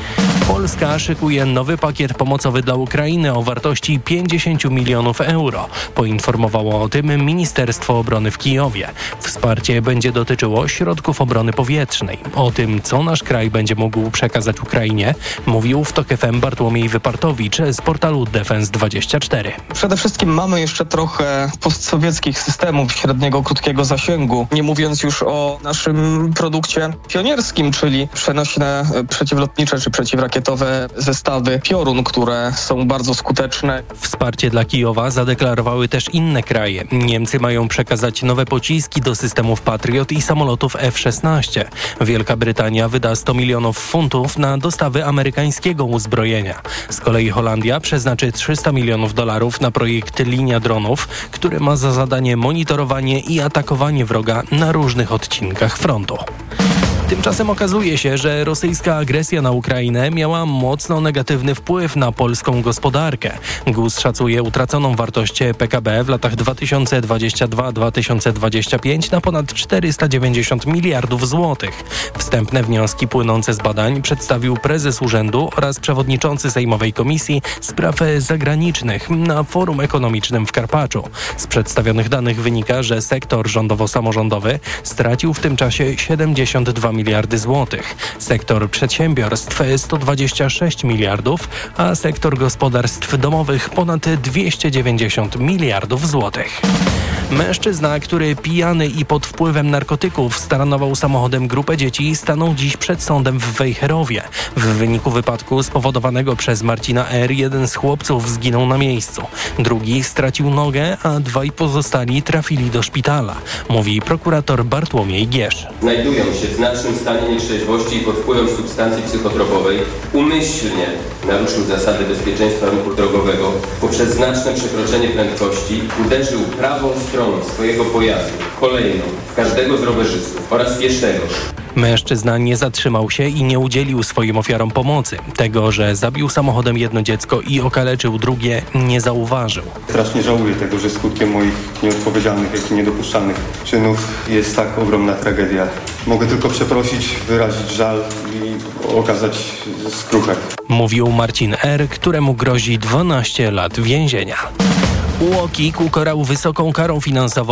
Polska szykuje nowy pakiet pomocowy dla Ukrainy o wartości pięćdziesiąt milionów euro. Poinformowało o tym Ministerstwo Obrony w Kijowie. Wsparcie będzie dotyczyło środków obrony powietrznej. O tym, co nasz kraj będzie mógł przekazać Ukrainie, mówił w TOK F M Bartłomiej Wypartowicz z portalu Defense dwadzieścia cztery. Przede wszystkim mamy jeszcze trochę postsowieckich systemów średniego, krótkiego zasięgu. Nie mówiąc już o naszym produkcie pionierskim, czyli przenośne przeciwlotnicze czy przeciwrakietowe zestawy Piorun, które są bardzo skuteczne. Wsparcie dla Kijowa zadeklarowały też inne kraje. Niemcy mają przekazać nowe pociski do systemów Patriot i samolotów F szesnaście. Wielka Brytania wyda sto milionów funtów na dostawy amerykańskiego uzbrojenia. Z kolei Holandia przeznaczy trzysta milionów dolarów na projekt Linia Dronów, który ma za zadanie monitorowanie i atakowanie wroga na różnych odcinkach frontu. Tymczasem okazuje się, że rosyjska agresja na Ukrainę miała mocno negatywny wpływ na polską gospodarkę. G U S szacuje utraconą wartość P K B w latach dwa tysiące dwudziestym drugim do dwa tysiące dwudziestego piątego na ponad czterysta dziewięćdziesiąt miliardów złotych. Wstępne wnioski płynące z badań przedstawił prezes urzędu oraz przewodniczący Sejmowej Komisji Spraw Zagranicznych na Forum Ekonomicznym w Karpaczu. Z przedstawionych danych wynika, że sektor rządowo-samorządowy stracił w tym czasie siedemdziesiąt dwa miliardy złotych, sektor przedsiębiorstw sto dwadzieścia sześć miliardów, a sektor gospodarstw domowych ponad dwieście dziewięćdziesiąt miliardów złotych. Mężczyzna, który pijany i pod wpływem narkotyków staranował samochodem grupę dzieci, stanął dziś przed sądem w Wejherowie. W wyniku wypadku spowodowanego przez Marcina R. jeden z chłopców zginął na miejscu. Drugi stracił nogę, a dwaj pozostali trafili do szpitala, mówi prokurator Bartłomiej Giesz. Znajdują się w znacznym stanie nietrzeźwości i pod wpływem substancji psychotropowej. Umyślnie naruszył zasady bezpieczeństwa ruchu drogowego. Poprzez znaczne przekroczenie prędkości uderzył prawą stroną swojego pojazdu, kolejną, w każdego z rowerzystów oraz pieszego. Mężczyzna nie zatrzymał się i nie udzielił swoim ofiarom pomocy. Tego, że zabił samochodem jedno dziecko i okaleczył drugie, nie zauważył. Strasznie żałuję tego, że skutkiem moich nieodpowiedzialnych, jak i niedopuszczalnych czynów jest tak ogromna tragedia. Mogę tylko przeprosić, wyrazić żal i okazać skruchę. Mówił Marcin R., któremu grozi dwanaście lat więzienia. U O K I ukarał wysoką karą finansową